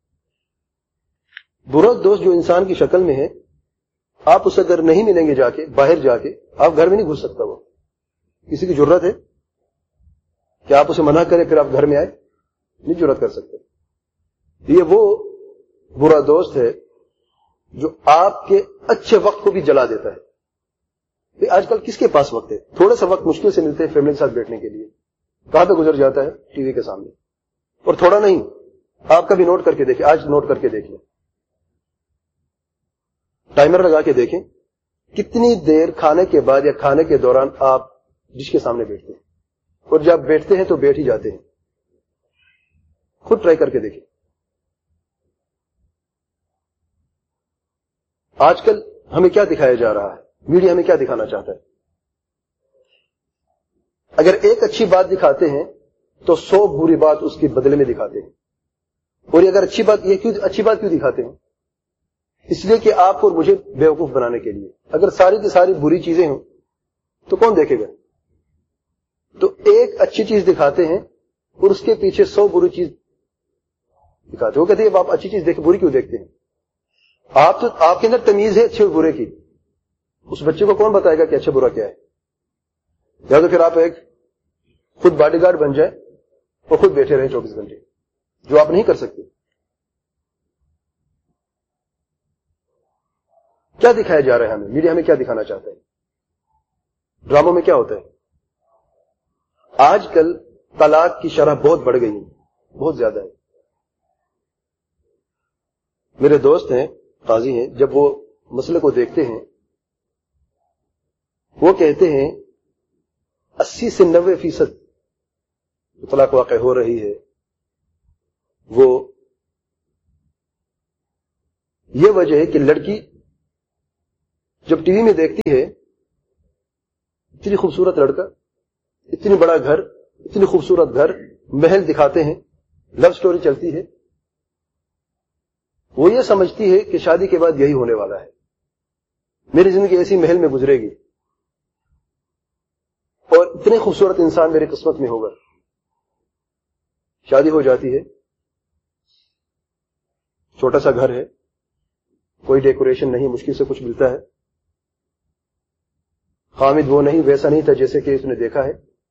برا دوست جو انسان کی شکل میں ہے، آپ اسے اگر نہیں ملیں گے جا کے باہر جا کے، آپ گھر میں نہیں گھس سکتا. وہ کسی کی ضرورت ہے کہ آپ اسے منع کریں پھر آپ گھر میں آئے؟ نہیں جرات کر سکتے. یہ وہ برا دوست ہے جو آپ کے اچھے وقت کو بھی جلا دیتا ہے. آج کل کس کے پاس وقت ہے؟ تھوڑا سا وقت مشکل سے ملتے ہیں فیملی کے ساتھ بیٹھنے کے لیے، کہاں پہ گزر جاتا ہے؟ ٹی وی کے سامنے. اور تھوڑا نہیں، آپ کا بھی نوٹ کر کے دیکھیں، آج نوٹ کر کے دیکھیں، ٹائمر لگا کے دیکھیں کتنی دیر کھانے کے بعد یا کھانے کے دوران آپ ڈش کے سامنے بیٹھتے ہیں، اور جب بیٹھتے ہیں تو بیٹھ ہی جاتے ہیں. خود ٹرائی کر کے دیکھیں. آج کل ہمیں کیا دکھایا جا رہا ہے؟ میڈیا ہمیں کیا دکھانا چاہتا ہے؟ اگر ایک اچھی بات دکھاتے ہیں تو سو بری بات اس کے بدلے میں دکھاتے ہیں. اور اگر اچھی بات یہ کیوں اچھی بات کیوں دکھاتے ہیں؟ اس لیے کہ آپ کو اور مجھے بیوقوف بنانے کے لیے. اگر ساری کی ساری بری چیزیں ہوں تو کون دیکھے گا؟ تو ایک اچھی چیز دکھاتے ہیں اور اس کے پیچھے سو بری چیز دکھاتے. وہ کہتے ہیں آپ اچھی چیز دیکھ بری کیوں دیکھتے ہیں؟ آپ تو آپ کے اندر تمیز ہے اچھے اور برے کی. اس بچے کو کون بتائے گا کہ اچھا برا کیا ہے؟ یا تو پھر آپ ایک خود باڈی گارڈ بن جائے اور خود بیٹھے رہیں چوبیس گھنٹے، جو آپ نہیں کر سکتے. کیا دکھایا جا رہا ہے ہمیں؟ میڈیا ہمیں کیا دکھانا چاہتا ہے؟ ڈراموں میں کیا ہوتا ہے؟ آج کل طلاق کی شرح بہت بڑھ گئی ہے، بہت زیادہ ہے. میرے دوست ہیں قاضی ہیں، جب وہ مسئلے کو دیکھتے ہیں وہ کہتے ہیں اسی سے نوے فیصد طلاق واقع ہو رہی ہے وہ یہ وجہ ہے کہ لڑکی جب ٹی وی میں دیکھتی ہے اتنی خوبصورت لڑکا، اتنی بڑا گھر، اتنی خوبصورت گھر، محل دکھاتے ہیں، لو سٹوری چلتی ہے، وہ یہ سمجھتی ہے کہ شادی کے بعد یہی ہونے والا ہے، میری زندگی ایسی محل میں گزرے گی اور اتنے خوبصورت انسان میری قسمت میں ہوگا۔ شادی ہو جاتی ہے، چھوٹا سا گھر ہے، کوئی ڈیکوریشن نہیں، مشکل سے کچھ ملتا ہے، حامد وہ نہیں، ویسا نہیں تھا جیسے کہ اس نے دیکھا ہے۔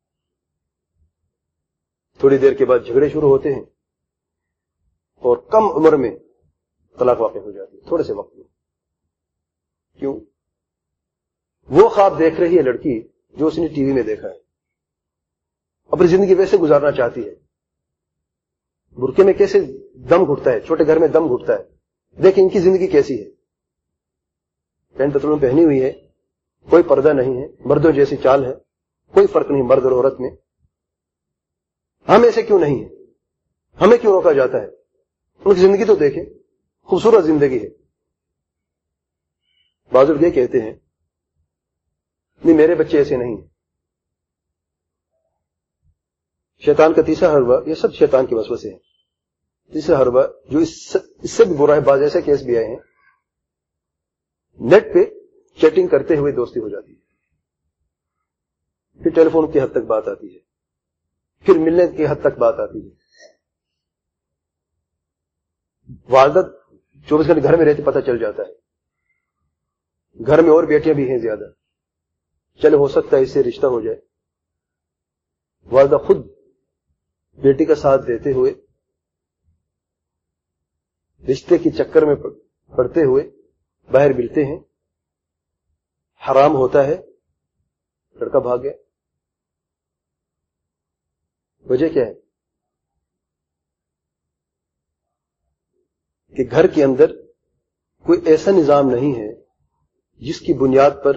تھوڑی دیر کے بعد جھگڑے شروع ہوتے ہیں اور کم عمر میں طلاق واقع ہو جاتی ہے، تھوڑے سے وقت میں۔ کیوں؟ وہ خواب دیکھ رہی ہے لڑکی جو اس نے ٹی وی میں دیکھا ہے، اپنی زندگی ویسے گزارنا چاہتی ہے۔ برقعے میں کیسے دم گھٹتا ہے، چھوٹے گھر میں دم گھٹتا ہے، دیکھیں ان کی زندگی کیسی ہے، پینٹ پتلون پہنی ہوئی ہے، کوئی پردہ نہیں ہے، مردوں جیسی چال ہے، کوئی فرق نہیں مرد اور عورت میں۔ ہم ایسے کیوں نہیں ہیں؟ ہمیں کیوں روکا جاتا ہے؟ ان کی زندگی تو دیکھیں، خوبصورت زندگی ہے۔ بعض لوگ یہ کہتے ہیں نہیں میرے بچے ایسے نہیں ہیں۔ شیطان کا تیسرا حربہ، یہ سب شیطان کے وسوسے ہیں۔ تیسرا حربہ جو اس سے بھی برا ہے، بعض ایسے کیس بھی آئے ہیں، نیٹ پہ چیٹنگ کرتے ہوئے دوستی ہو جاتی ہے، پھر ٹیلی فون کی حد تک بات آتی ہے، پھر ملنے کی حد تک بات آتی ہے۔ والدہ چوبیس گھنٹے گھر میں رہتی، پتہ چل جاتا ہے، گھر میں اور بیٹیاں بھی ہیں زیادہ، چلے ہو سکتا ہے اس سے رشتہ ہو جائے۔ والدہ خود بیٹی کا ساتھ دیتے ہوئے، رشتے کے چکر میں پڑتے ہوئے باہر ملتے ہیں، حرام ہوتا ہے، لڑکا بھاگ گیا۔ وجہ کیا ہے؟ کہ گھر کے اندر کوئی ایسا نظام نہیں ہے جس کی بنیاد پر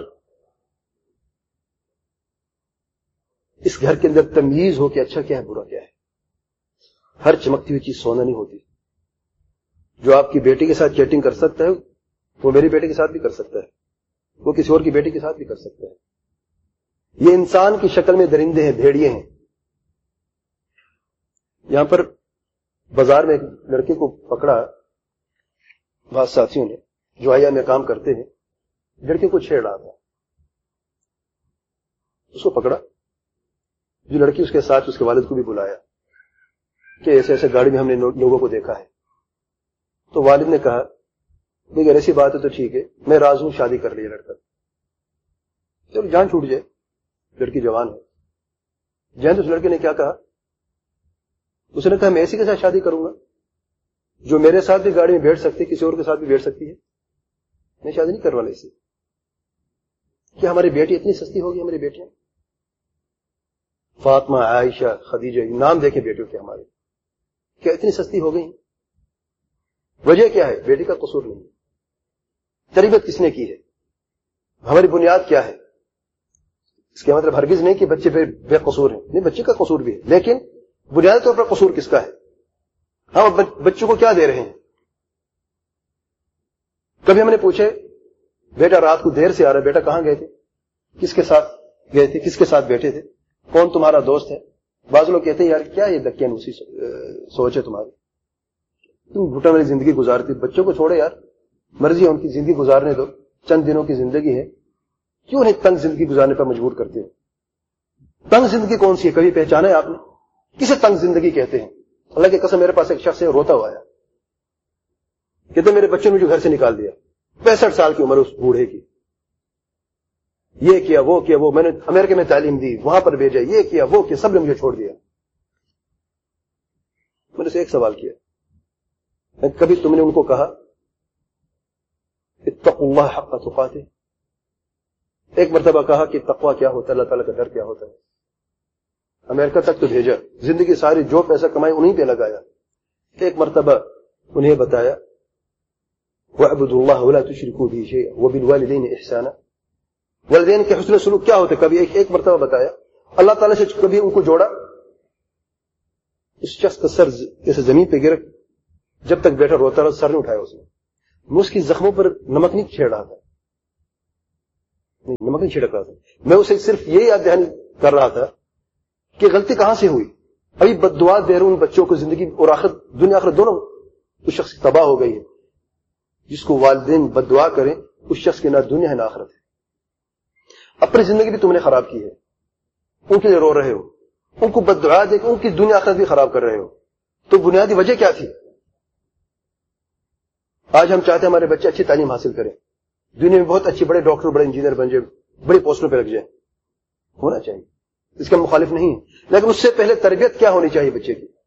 اس گھر کے اندر تمیز ہو کہ اچھا کیا ہے برا کیا ہے۔ ہر چمکتی ہوئی چیز سونا نہیں ہوتی۔ جو آپ کی بیٹی کے ساتھ چیٹنگ کر سکتا ہے وہ میری بیٹی کے ساتھ بھی کر سکتا ہے، وہ کسی اور کی بیٹی کے ساتھ بھی کر سکتا ہے۔ یہ انسان کی شکل میں درندے ہیں، بھیڑیے ہیں۔ یہاں پر بازار میں ایک لڑکے کو پکڑا بعض ساتھیوں نے جو آیا میں کام کرتے ہیں، لڑکے کو چھیڑ رہا تھا، اس کو پکڑا، جو لڑکی اس کے ساتھ اس کے والد کو بھی بلایا کہ ایسے ایسے گاڑی میں ہم نے لوگوں کو دیکھا ہے۔ تو والد نے کہا اگر ایسی بات ہے تو ٹھیک ہے، میں راضی ہوں، شادی کر لیا لڑکا، چلو جان چھوٹ جائے، لڑکی جوان ہے۔ جان تو اس لڑکے نے کیا کہا؟ اس نے کہا میں ایسی کے ساتھ شادی کروں گا جو میرے ساتھ بھی گاڑی میں بیٹھ سکتی، کسی اور کے ساتھ بھی بیٹھ سکتی ہے، میں شادی نہیں کرنے والا اس سے۔ کیا ہماری بیٹی اتنی سستی ہوگی؟ ہماری بیٹیاں فاطمہ، عائشہ، خدیجہ، نام دیکھیں بیٹیوں کے ہمارے، کیا اتنی سستی ہو گئی؟ وجہ کیا ہے؟ بیٹی کا قصور نہیں، تربیت کس نے کی ہے، ہماری بنیاد کیا ہے؟ اس کا مطلب ہرگز نہیں کہ بچے بے قصور ہیں، نہیں، بچے کا قصور بھی ہے، لیکن بنیادی طور پر قصور کس کا ہے؟ ہم بچوں کو کیا دے رہے ہیں؟ کبھی ہم نے پوچھے بیٹا رات کو دیر سے آ رہا ہے، بیٹا کہاں گئے تھے، کس کے ساتھ گئے تھے، کس کے ساتھ بیٹھے تھے، کون تمہارا دوست ہے؟ بعض لوگ کہتے ہیں یار کیا یہ دکیانوسی سوچ ہے تمہاری، تم گھٹن والی زندگی گزارتی، بچوں کو چھوڑے یار، مرضی ہے ان کی زندگی گزارنے دو، چند دنوں کی زندگی ہے، کیوں نہیں تنگ زندگی گزارنے پر مجبور کرتے ہو؟ تنگ زندگی کون سی ہے؟ کبھی پہچانا ہے آپ نے؟ کسے تنگ زندگی کہتے ہیں؟ اللہ کی قسم، میرے پاس ایک شخص ہے، روتا ہوا ہے، کہتے میرے بچوں نے مجھے گھر سے نکال دیا، پینسٹھ سال کی عمر اس بوڑھے کی، یہ کیا وہ کیا وہ، میں نے امریکہ میں تعلیم دی، وہاں پر بھیجا، یہ کیا وہ کیا، سب نے مجھے چھوڑ دیا۔ میں نے سے ایک سوال کیا، کبھی تم نے ان کو کہا اتقوا اللہ حق تقاتے؟ ایک مرتبہ کہا کہ تقوی کیا ہوتا ہے، اللہ تعالیٰ کا ڈر کیا ہوتا ہے؟ امریکہ تک تو بھیجا، زندگی ساری جو پیسہ کمائی انہیں پہ لگایا، ایک مرتبہ انہیں بتایا وَاعْبُدُوا اللَّهَ وَلَا تُشْرِكُوا بِهِ شَيْئًا وَبِالْوَالِدَيْنِ إِحْسَانًا، والدین کے حسن سلوک کیا ہوتے، کبھی ایک ایک مرتبہ بتایا، اللہ تعالیٰ سے کبھی ان کو جوڑا، اس شخص کا سر جیسے زمین پہ گر، جب تک بیٹھا روتا رہا، سر نہیں اٹھایا اس نے. میں اس کی زخموں پر نمک نہیں چھیڑ رہا تھا، نہیں نمک نہیں چھڑک رہا تھا، میں اسے صرف یہ یاد دہانی کر رہا تھا کہ غلطی کہاں سے ہوئی. ابھی بد دعا دے رہا ہوں بچوں کو، زندگی اور آخرت، دنیا آخرت دونوں اس شخص کی تباہ ہو گئی ہے. جس کو والدین بد دعا کریں اس شخص کی نہ دنیا ہے نہ آخرت ہے. اپنی زندگی بھی تم نے خراب کی ہے، ان کے لیے رو رہے ہو، ان کو بد دعا دے کے ان کی دنیا آخرت بھی خراب کر رہے ہو. تو بنیادی وجہ کیا تھی؟ آج ہم چاہتے ہیں ہمارے بچے اچھی تعلیم حاصل کریں، دنیا میں بہت اچھے بڑے ڈاکٹر، بڑے انجینئر بن جائیں، بڑی پوسٹوں پہ لگ جائیں. ہونا چاہیے، اس کا مخالف نہیں ہے، لیکن اس سے پہلے تربیت کیا ہونی چاہیے بچے کی.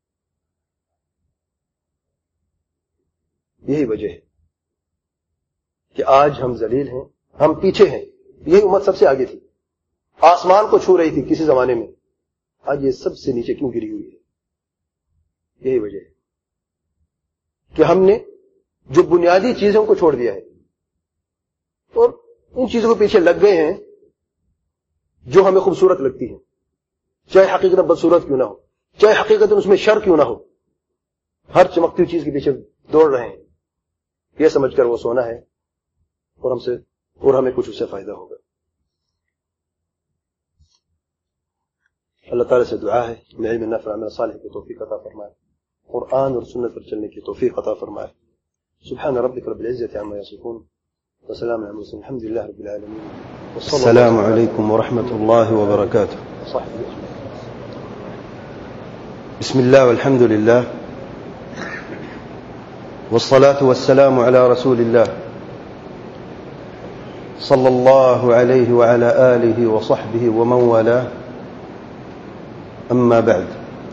یہی وجہ ہے کہ آج ہم ذلیل ہیں، ہم پیچھے ہیں. یہی امت سب سے آگے تھی، آسمان کو چھو رہی تھی کسی زمانے میں، آج یہ سب سے نیچے کیوں گری ہوئی ہے؟ یہی وجہ ہے کہ ہم نے جو بنیادی چیزوں کو چھوڑ دیا ہے اور ان چیزوں کے پیچھے لگ گئے ہیں جو ہمیں خوبصورت لگتی ہیں، چاہے حقیقت بدصورت کیوں نہ ہو، چاہے حقیقت اس میں شر کیوں نہ ہو. ہر چمکتی ہوئی چیز کے پیچھے دوڑ رہے ہیں یہ سمجھ کر وہ سونا ہے اور ہم سے اور ہمیں کچھ اس سے فائدہ ہوگا. اللہ تعالیٰ سے دعا ہے میں علم نافع عمل صالح کی توفیق عطا فرمائے، قرآن اور سنت پر چلنے کی توفیق عطا فرمائے. سبحان ربك رب العزة عما يصفون وسلام على المرسلين الحمد لله رب العالمين. السلام عليكم ورحمة الله وبركاته. بسم الله والحمد لله والصلاة والسلام على رسول الله صلى الله عليه وعلى آله وصحبه ومن والاه. أما بعد،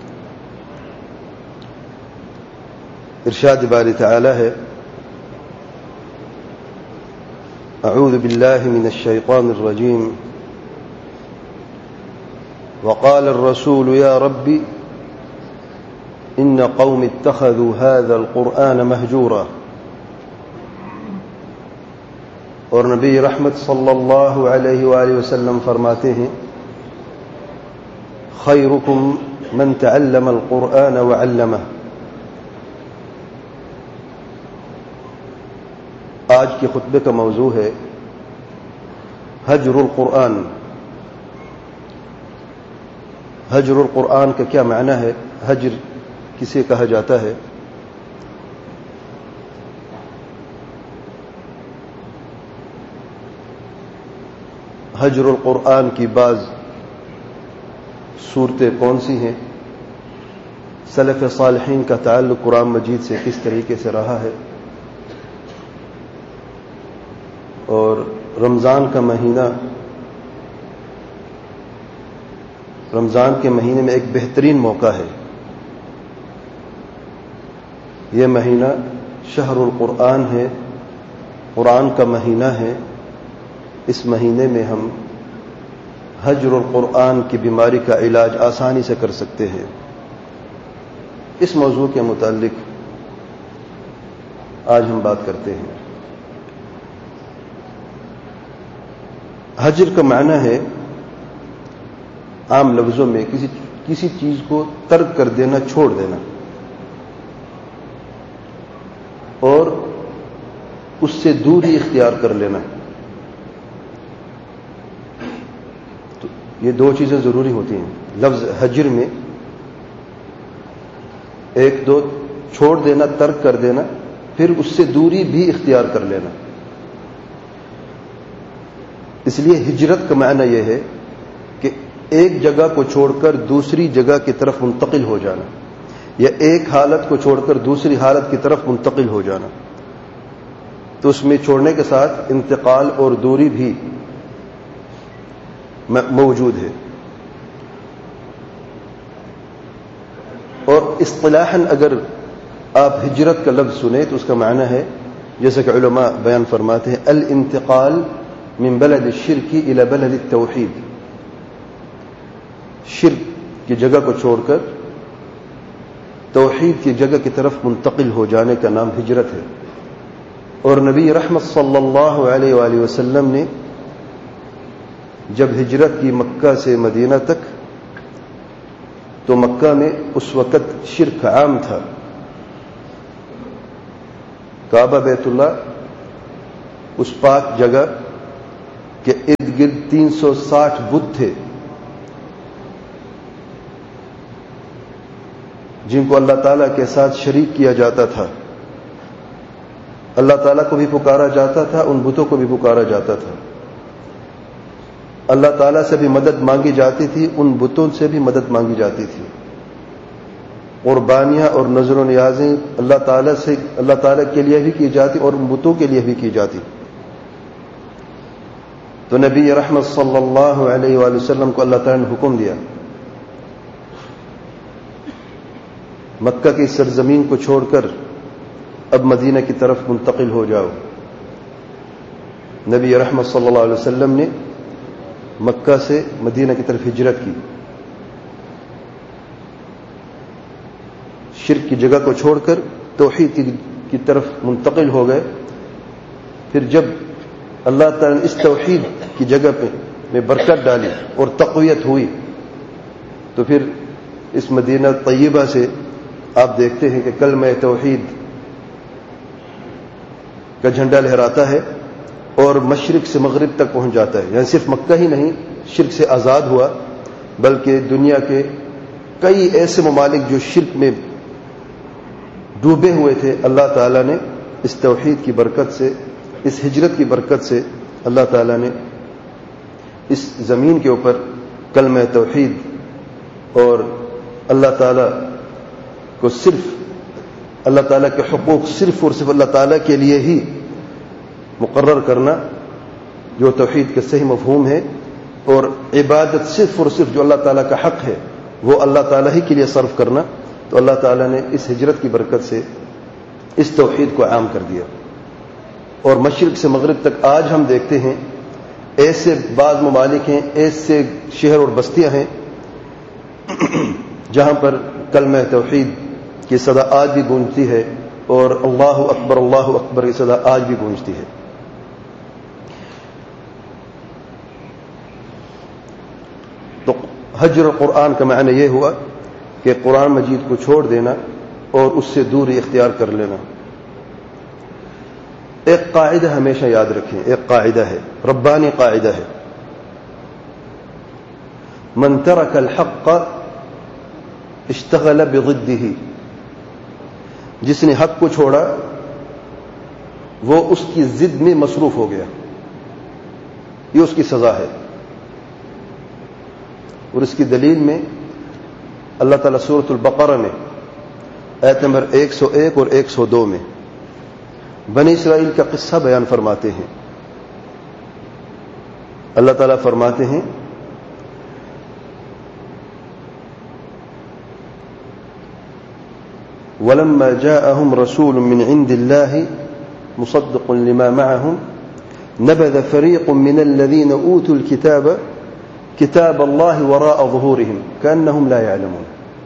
ارشاد باری تعالی ہے اعوذ بالله من الشيطان الرجيم وقال الرسول يا رب إن قوم اتخذوا هذا القرآن مهجورا. اور نبی رحمت صلی اللہ علیہ وآلہ وسلم فرماتے ہیں خیرکم من تعلم القرآن وعلمه. آج کے خطبے کا موضوع ہے حجر القرآن. حجر القرآن کا کیا معنی ہے؟ حجر کسے کہا جاتا ہے؟ حجر القرآن کی بعض صورتیں کون سی ہیں؟ سلف صالحین کا تعلق قرآن مجید سے کس طریقے سے رہا ہے؟ اور رمضان کا مہینہ، رمضان کے مہینے میں ایک بہترین موقع ہے. یہ مہینہ شہر القرآن ہے، قرآن کا مہینہ ہے. اس مہینے میں ہم حجر القرآن کی بیماری کا علاج آسانی سے کر سکتے ہیں. اس موضوع کے متعلق آج ہم بات کرتے ہیں. حجر کا معنی ہے عام لفظوں میں کسی کسی چیز کو ترک کر دینا، چھوڑ دینا، اور اس سے دوری اختیار کر لینا. تو یہ دو چیزیں ضروری ہوتی ہیں لفظ حجر میں. ایک دو چھوڑ دینا، ترک کر دینا، پھر اس سے دوری بھی اختیار کر لینا. اس لیے ہجرت کا معنی یہ ہے کہ ایک جگہ کو چھوڑ کر دوسری جگہ کی طرف منتقل ہو جانا، یا ایک حالت کو چھوڑ کر دوسری حالت کی طرف منتقل ہو جانا. تو اس میں چھوڑنے کے ساتھ انتقال اور دوری بھی موجود ہے. اور اصطلاحاً اگر آپ ہجرت کا لفظ سنیں تو اس کا معنی ہے، جیسا کہ علماء بیان فرماتے ہیں، الانتقال من بلد الشرک الى بلد التوحید. شرک کی جگہ کو چھوڑ کر توحید کی جگہ کی طرف منتقل ہو جانے کا نام ہجرت ہے. اور نبی رحمت صلی اللہ علیہ وآلہ وسلم نے جب ہجرت کی مکہ سے مدینہ تک تو مکہ میں اس وقت شرک عام تھا. کعبہ بیت اللہ اس پاک جگہ کے ارد گرد تین سو ساٹھ بت تھے جن کو اللہ تعالیٰ کے ساتھ شریک کیا جاتا تھا. اللہ تعالیٰ کو بھی پکارا جاتا تھا, ان بتوں کو بھی پکارا جاتا تھا. اللہ تعالیٰ سے بھی مدد مانگی جاتی تھی, ان بتوں سے بھی مدد مانگی جاتی تھی. قربانیاں اور نذر و نیازیں اللہ تعالیٰ سے اللہ تعالیٰ کے لیے بھی کی جاتی اور ان بتوں کے لیے بھی کی جاتی. تو نبی رحمت صلی اللہ علیہ وآلہ وسلم کو اللہ تعالیٰ نے حکم دیا, مکہ کی سرزمین کو چھوڑ کر اب مدینہ کی طرف منتقل ہو جاؤ. نبی رحمت صلی اللہ علیہ وسلم نے مکہ سے مدینہ کی طرف ہجرت کی, شرک کی جگہ کو چھوڑ کر توحید کی طرف منتقل ہو گئے. پھر جب اللہ تعالیٰ نے اس توحید کی جگہ پہ میں برکت ڈالی اور تقویت ہوئی تو پھر اس مدینہ طیبہ سے آپ دیکھتے ہیں کہ کلمہ توحید کا جھنڈا لہراتا ہے اور مشرق سے مغرب تک پہنچ جاتا ہے. یعنی صرف مکہ ہی نہیں شرک سے آزاد ہوا, بلکہ دنیا کے کئی ایسے ممالک جو شرک میں ڈوبے ہوئے تھے, اللہ تعالیٰ نے اس توحید کی برکت سے, اس ہجرت کی برکت سے اللہ تعالیٰ نے اس زمین کے اوپر کلمہ توحید اور اللہ تعالیٰ کو صرف اللہ تعالیٰ کے حقوق صرف اور صرف اللہ تعالیٰ کے لیے ہی مقرر کرنا, جو توحید کا صحیح مفہوم ہے, اور عبادت صرف اور صرف جو اللہ تعالیٰ کا حق ہے وہ اللہ تعالیٰ ہی کے لیے صرف کرنا. تو اللہ تعالیٰ نے اس ہجرت کی برکت سے اس توحید کو عام کر دیا. اور مشرق سے مغرب تک آج ہم دیکھتے ہیں ایسے بعض ممالک ہیں, ایسے شہر اور بستیاں ہیں جہاں پر کلمہ توحید کی صدا آج بھی گونجتی ہے اور اللہ اکبر اللہ اکبر کی صدا آج بھی گونجتی ہے. تو ہجر قرآن کا معنی یہ ہوا کہ قرآن مجید کو چھوڑ دینا اور اس سے دوری اختیار کر لینا. ایک قاعدہ ہمیشہ یاد رکھیں, ایک قاعدہ ہے, ربانی قاعدہ ہے, من ترک الحق اشتغل بضدہ, جس نے حق کو چھوڑا وہ اس کی ضد میں مصروف ہو گیا, یہ اس کی سزا ہے. اور اس کی دلیل میں اللہ تعالیٰ سورۃ البقرہ میں آیت نمبر ایک سو ایک اور ایک سو دو میں بنی اسرائیل کا قصہ بیان فرماتے ہیں. اللہ تعالیٰ فرماتے ہیں وَلَمَّا جَاءَهُمْ رَسُولٌ مِّنْ عِنْدِ اللَّهِ مُصَدِّقٌ لِمَا مَعَهُمْ نَبَذَ فَرِيقٌ مِّنَ الَّذِينَ أُوتُوا الْكِتَابَ كِتَابَ اللَّهِ وَرَاءَ ظُهُورِهِمْ كَأَنَّهُمْ لَا يَعْلَمُونَ.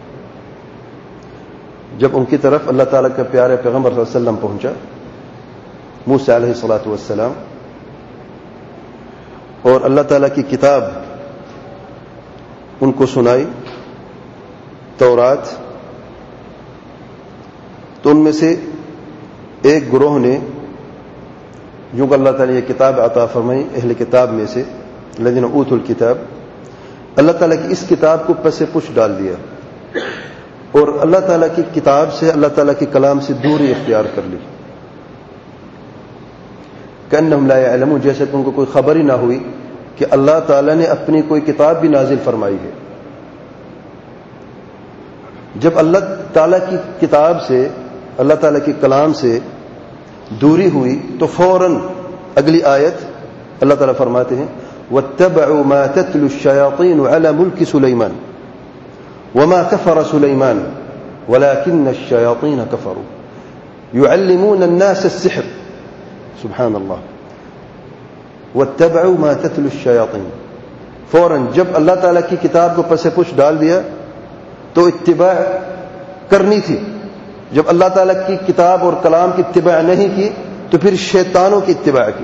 جب ان کی طرف اللہ تعالیٰ کا پیارے پیغمبر صلی اللہ علیہ وسلم پہنچا, موسیٰ علیہ الصلوۃ والسلام, اور اللہ تعالیٰ کی کتاب ان کو سنائی, تورات, تو ان میں سے ایک گروہ نے, جو کہ اللہ تعالیٰ یہ کتاب عطا فرمائی اہل کتاب میں سے, الذین اوتوا الکتاب, اللہ تعالیٰ کی اس کتاب کو پس پش ڈال دیا اور اللہ تعالیٰ کی کتاب سے, اللہ تعالیٰ کے کلام سے دوری اختیار کر لی. کأنہم لا یعلمون, جیسے کہ ان کو کوئی خبر ہی نہ ہوئی کہ اللہ تعالیٰ نے اپنی کوئی کتاب بھی نازل فرمائی ہے. جب اللہ تعالیٰ کی کتاب سے, اللہ تعالیٰ کے کلام سے دوری ہوئی تو فوراً اگلی آیت اللہ تعالیٰ فرماتے ہیں وَاتَّبَعُوا مَا تَتْلُو الشَّيَاطِينُ عَلَى مُلْكِ سُلَيْمَانَ وَمَا كَفَرَ سُلَيْمَانُ وَلَكِنَّ الشَّيَاطِينَ كَفَرُوا يُعَلِّمُونَ النَّاسَ السِّحْرَ. سبحان اللہ. وَاتَّبَعُوا مَا تَتْلُو الشَّيَاطِينُ, فوراً جب اللہ تعالیٰ کی کتاب کو پس پش ڈال دیا تو اتباع کرنی تھی. جب اللہ تعالیٰ کی کتاب اور کلام کی اتباع نہیں کی تو پھر شیطانوں کی اتباع کی.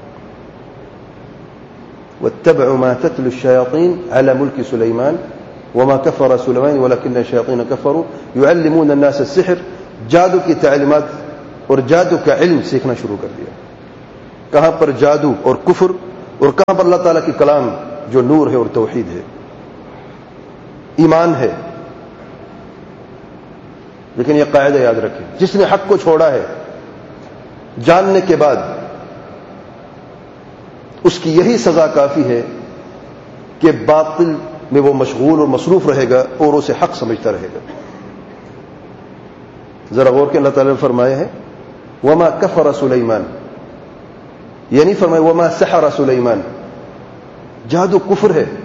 وَاتَّبَعُوا مَا تَتْلُو الشَّيَاطِينُ عَلَى مُلْكِ سُلَيْمَانَ وما كفر سليمان ولكن الشياطين كفروا يعلمون الناس السحر، جادو کی تعلیمات اور جادو کا علم سیکھنا شروع کر دیا. کہاں پر جادو اور کفر، اور کہاں پر اللہ تعالیٰ کی کلام جو نور ہے اور توحید ہے، ایمان ہے. لیکن یہ قاعدہ یاد رکھیں، جس نے حق کو چھوڑا ہے جاننے کے بعد اس کی یہی سزا کافی ہے کہ باطل میں وہ مشغول اور مصروف رہے گا اور اسے حق سمجھتا رہے گا. ذرا غور کے اللہ تعالیٰ نے فرمایا ہے وما کفر سلیمان، یہ نہیں فرمایا وما سحر سلیمان. جادو کفر ہے،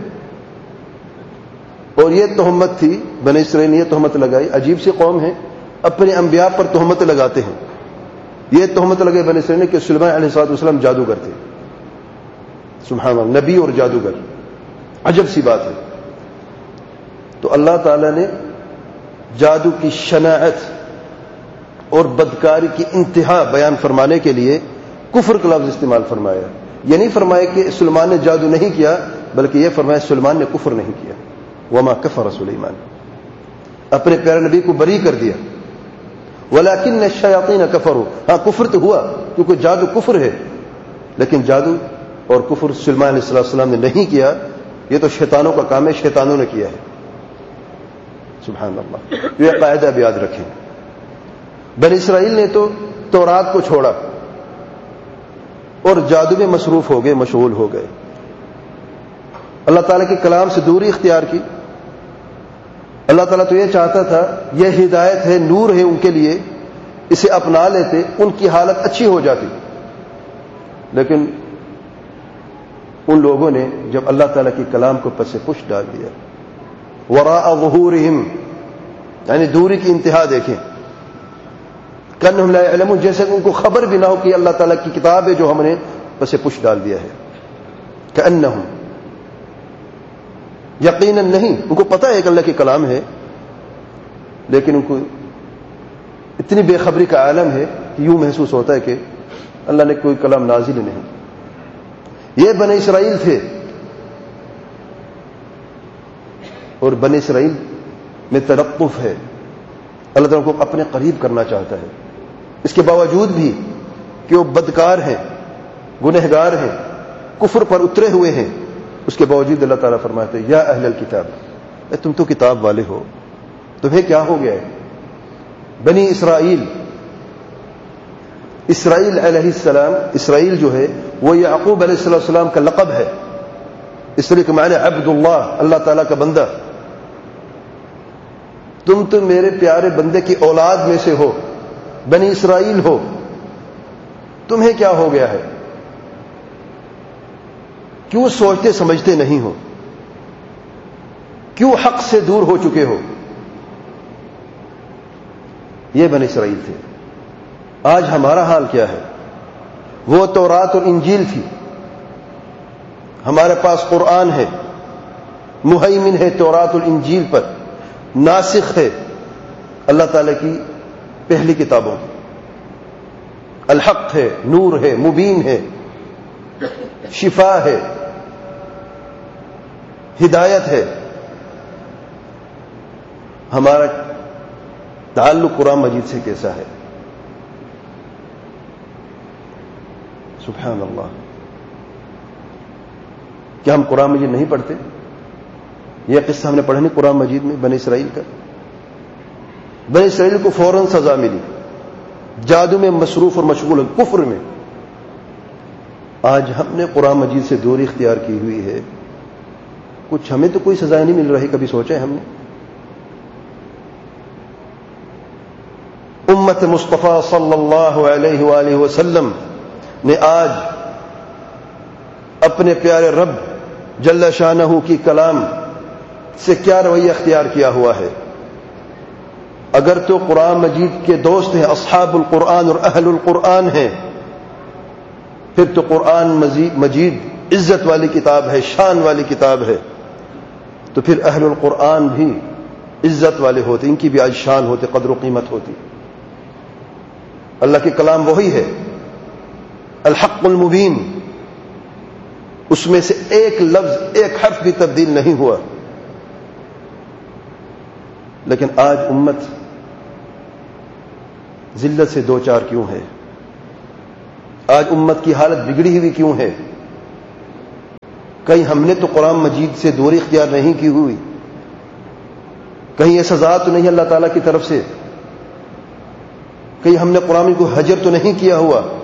اور یہ تہمت تھی بنی اسرائیل نے یہ تہمت لگائی. عجیب سی قوم ہے، اپنے انبیاء پر تہمت لگاتے ہیں. یہ تہمت لگے بنی اسرائیل نے کہ سلیمان علیہ الصلوۃ والسلام جادوگر تھے. سبحان اللہ، نبی اور جادوگر، عجب سی بات ہے. تو اللہ تعالیٰ نے جادو کی شناعت اور بدکاری کی انتہا بیان فرمانے کے لیے کفر کا لفظ استعمال فرمایا. یہ نہیں فرمایا کہ سلیمان نے جادو نہیں کیا، بلکہ یہ فرمایا سلیمان نے کفر نہیں کیا. وما کفر سلیمان، اپنے پیارے نبی کو بری کر دیا. ولکن الشیاطین کفروا، ہاں کفر تو ہوا کیونکہ جادو کفر ہے، لیکن جادو اور کفر سلیمان علیہ السلام نے نہیں کیا. یہ تو شیطانوں کا کام ہے، شیطانوں نے کیا ہے. سبحان اللہ، یہ قاعدہ اب یاد رکھیں. بنی اسرائیل نے تو تورات کو چھوڑا اور جادو میں مصروف ہو گئے، مشغول ہو گئے. اللہ تعالیٰ کے کلام سے دوری اختیار کی. اللہ تعالیٰ تو یہ چاہتا تھا، یہ ہدایت ہے، نور ہے ان کے لیے، اسے اپنا لیتے ان کی حالت اچھی ہو جاتی. لیکن ان لوگوں نے جب اللہ تعالیٰ کے کلام کو پس پش ڈال دیا، وراء ظہورہم، یعنی دوری کی انتہا دیکھیں. کأنہم لا یعلمون، جیسے ان کو خبر بھی نہ ہو کہ اللہ تعالیٰ کی کتاب ہے جو ہم نے پس پش ڈال دیا ہے. کأنہم، یقیناً نہیں، ان کو پتہ ہے کہ اللہ کے کلام ہے، لیکن ان کو اتنی بے خبری کا عالم ہے کہ یوں محسوس ہوتا ہے کہ اللہ نے کوئی کلام نازل ہی نہیں. یہ بنی اسرائیل تھے، اور بنی اسرائیل میں ترقف ہے. اللہ تعالیٰ کو اپنے قریب کرنا چاہتا ہے. اس کے باوجود بھی کہ وہ بدکار ہیں، گنہگار ہیں، کفر پر اترے ہوئے ہیں، اس کے باوجود اللہ تعالیٰ فرماتے ہیں یا اہل الکتاب، اے تم تو کتاب والے ہو، تمہیں کیا ہو گیا ہے؟ بنی اسرائیل، اسرائیل علیہ السلام، اسرائیل جو ہے وہ یعقوب علیہ السلام کا لقب ہے. اسرائیل کے معنی عبد اللہ، اللہ تعالیٰ کا بندہ. تم تو میرے پیارے بندے کی اولاد میں سے ہو، بنی اسرائیل ہو، تمہیں کیا ہو گیا ہے؟ کیوں سوچتے سمجھتے نہیں ہو؟ کیوں حق سے دور ہو چکے ہو؟ یہ بنی اسرائیل تھے. آج ہمارا حال کیا ہے؟ وہ تورات اور انجیل تھی، ہمارے پاس قرآن ہے، مہیمن ہے تورات اور انجیل پر، ناسخ ہے اللہ تعالیٰ کی پہلی کتابوں، الحق ہے، نور ہے، مبین ہے، شفا ہے، ہدایت ہے. ہمارا تعلق قرآن مجید سے کیسا ہے؟ سبحان اللہ، کیا ہم قرآن مجید نہیں پڑھتے؟ یہ قصہ ہم نے پڑھا نہیں قرآن مجید میں بنی اسرائیل کا. بنی اسرائیل کو فوراً سزا ملی، جادو میں مصروف اور مشغول، کفر میں. آج ہم نے قرآن مجید سے دوری اختیار کی ہوئی ہے، کچھ ہمیں تو کوئی سزا نہیں مل رہی. کبھی سوچا ہے ہم نے؟ امت مصطفیٰ صلی اللہ علیہ وآلہ وسلم نے آج اپنے پیارے رب جل شانہ کی کلام سے کیا رویہ اختیار کیا ہوا ہے؟ اگر تو قرآن مجید کے دوست ہیں، اصحاب القرآن اور اہل القرآن ہیں، پھر تو قرآن مجید عزت والی کتاب ہے، شان والی کتاب ہے. تو پھر اہل القرآن بھی عزت والے ہوتے، ان کی بھی آج شان ہوتے، قدر و قیمت ہوتی. اللہ کے کلام وہی ہے، الحق المبین، اس میں سے ایک لفظ، ایک حرف بھی تبدیل نہیں ہوا. لیکن آج امت ذلت سے دو چار کیوں ہے؟ آج امت کی حالت بگڑی ہوئی کیوں ہے؟ کہیں ہم نے تو قرآن مجید سے دوری اختیار نہیں کی ہوئی؟ کہیں یہ سزا تو نہیں اللہ تعالیٰ کی طرف سے؟ کہیں ہم نے قرآن کو حجر تو نہیں کیا ہوا؟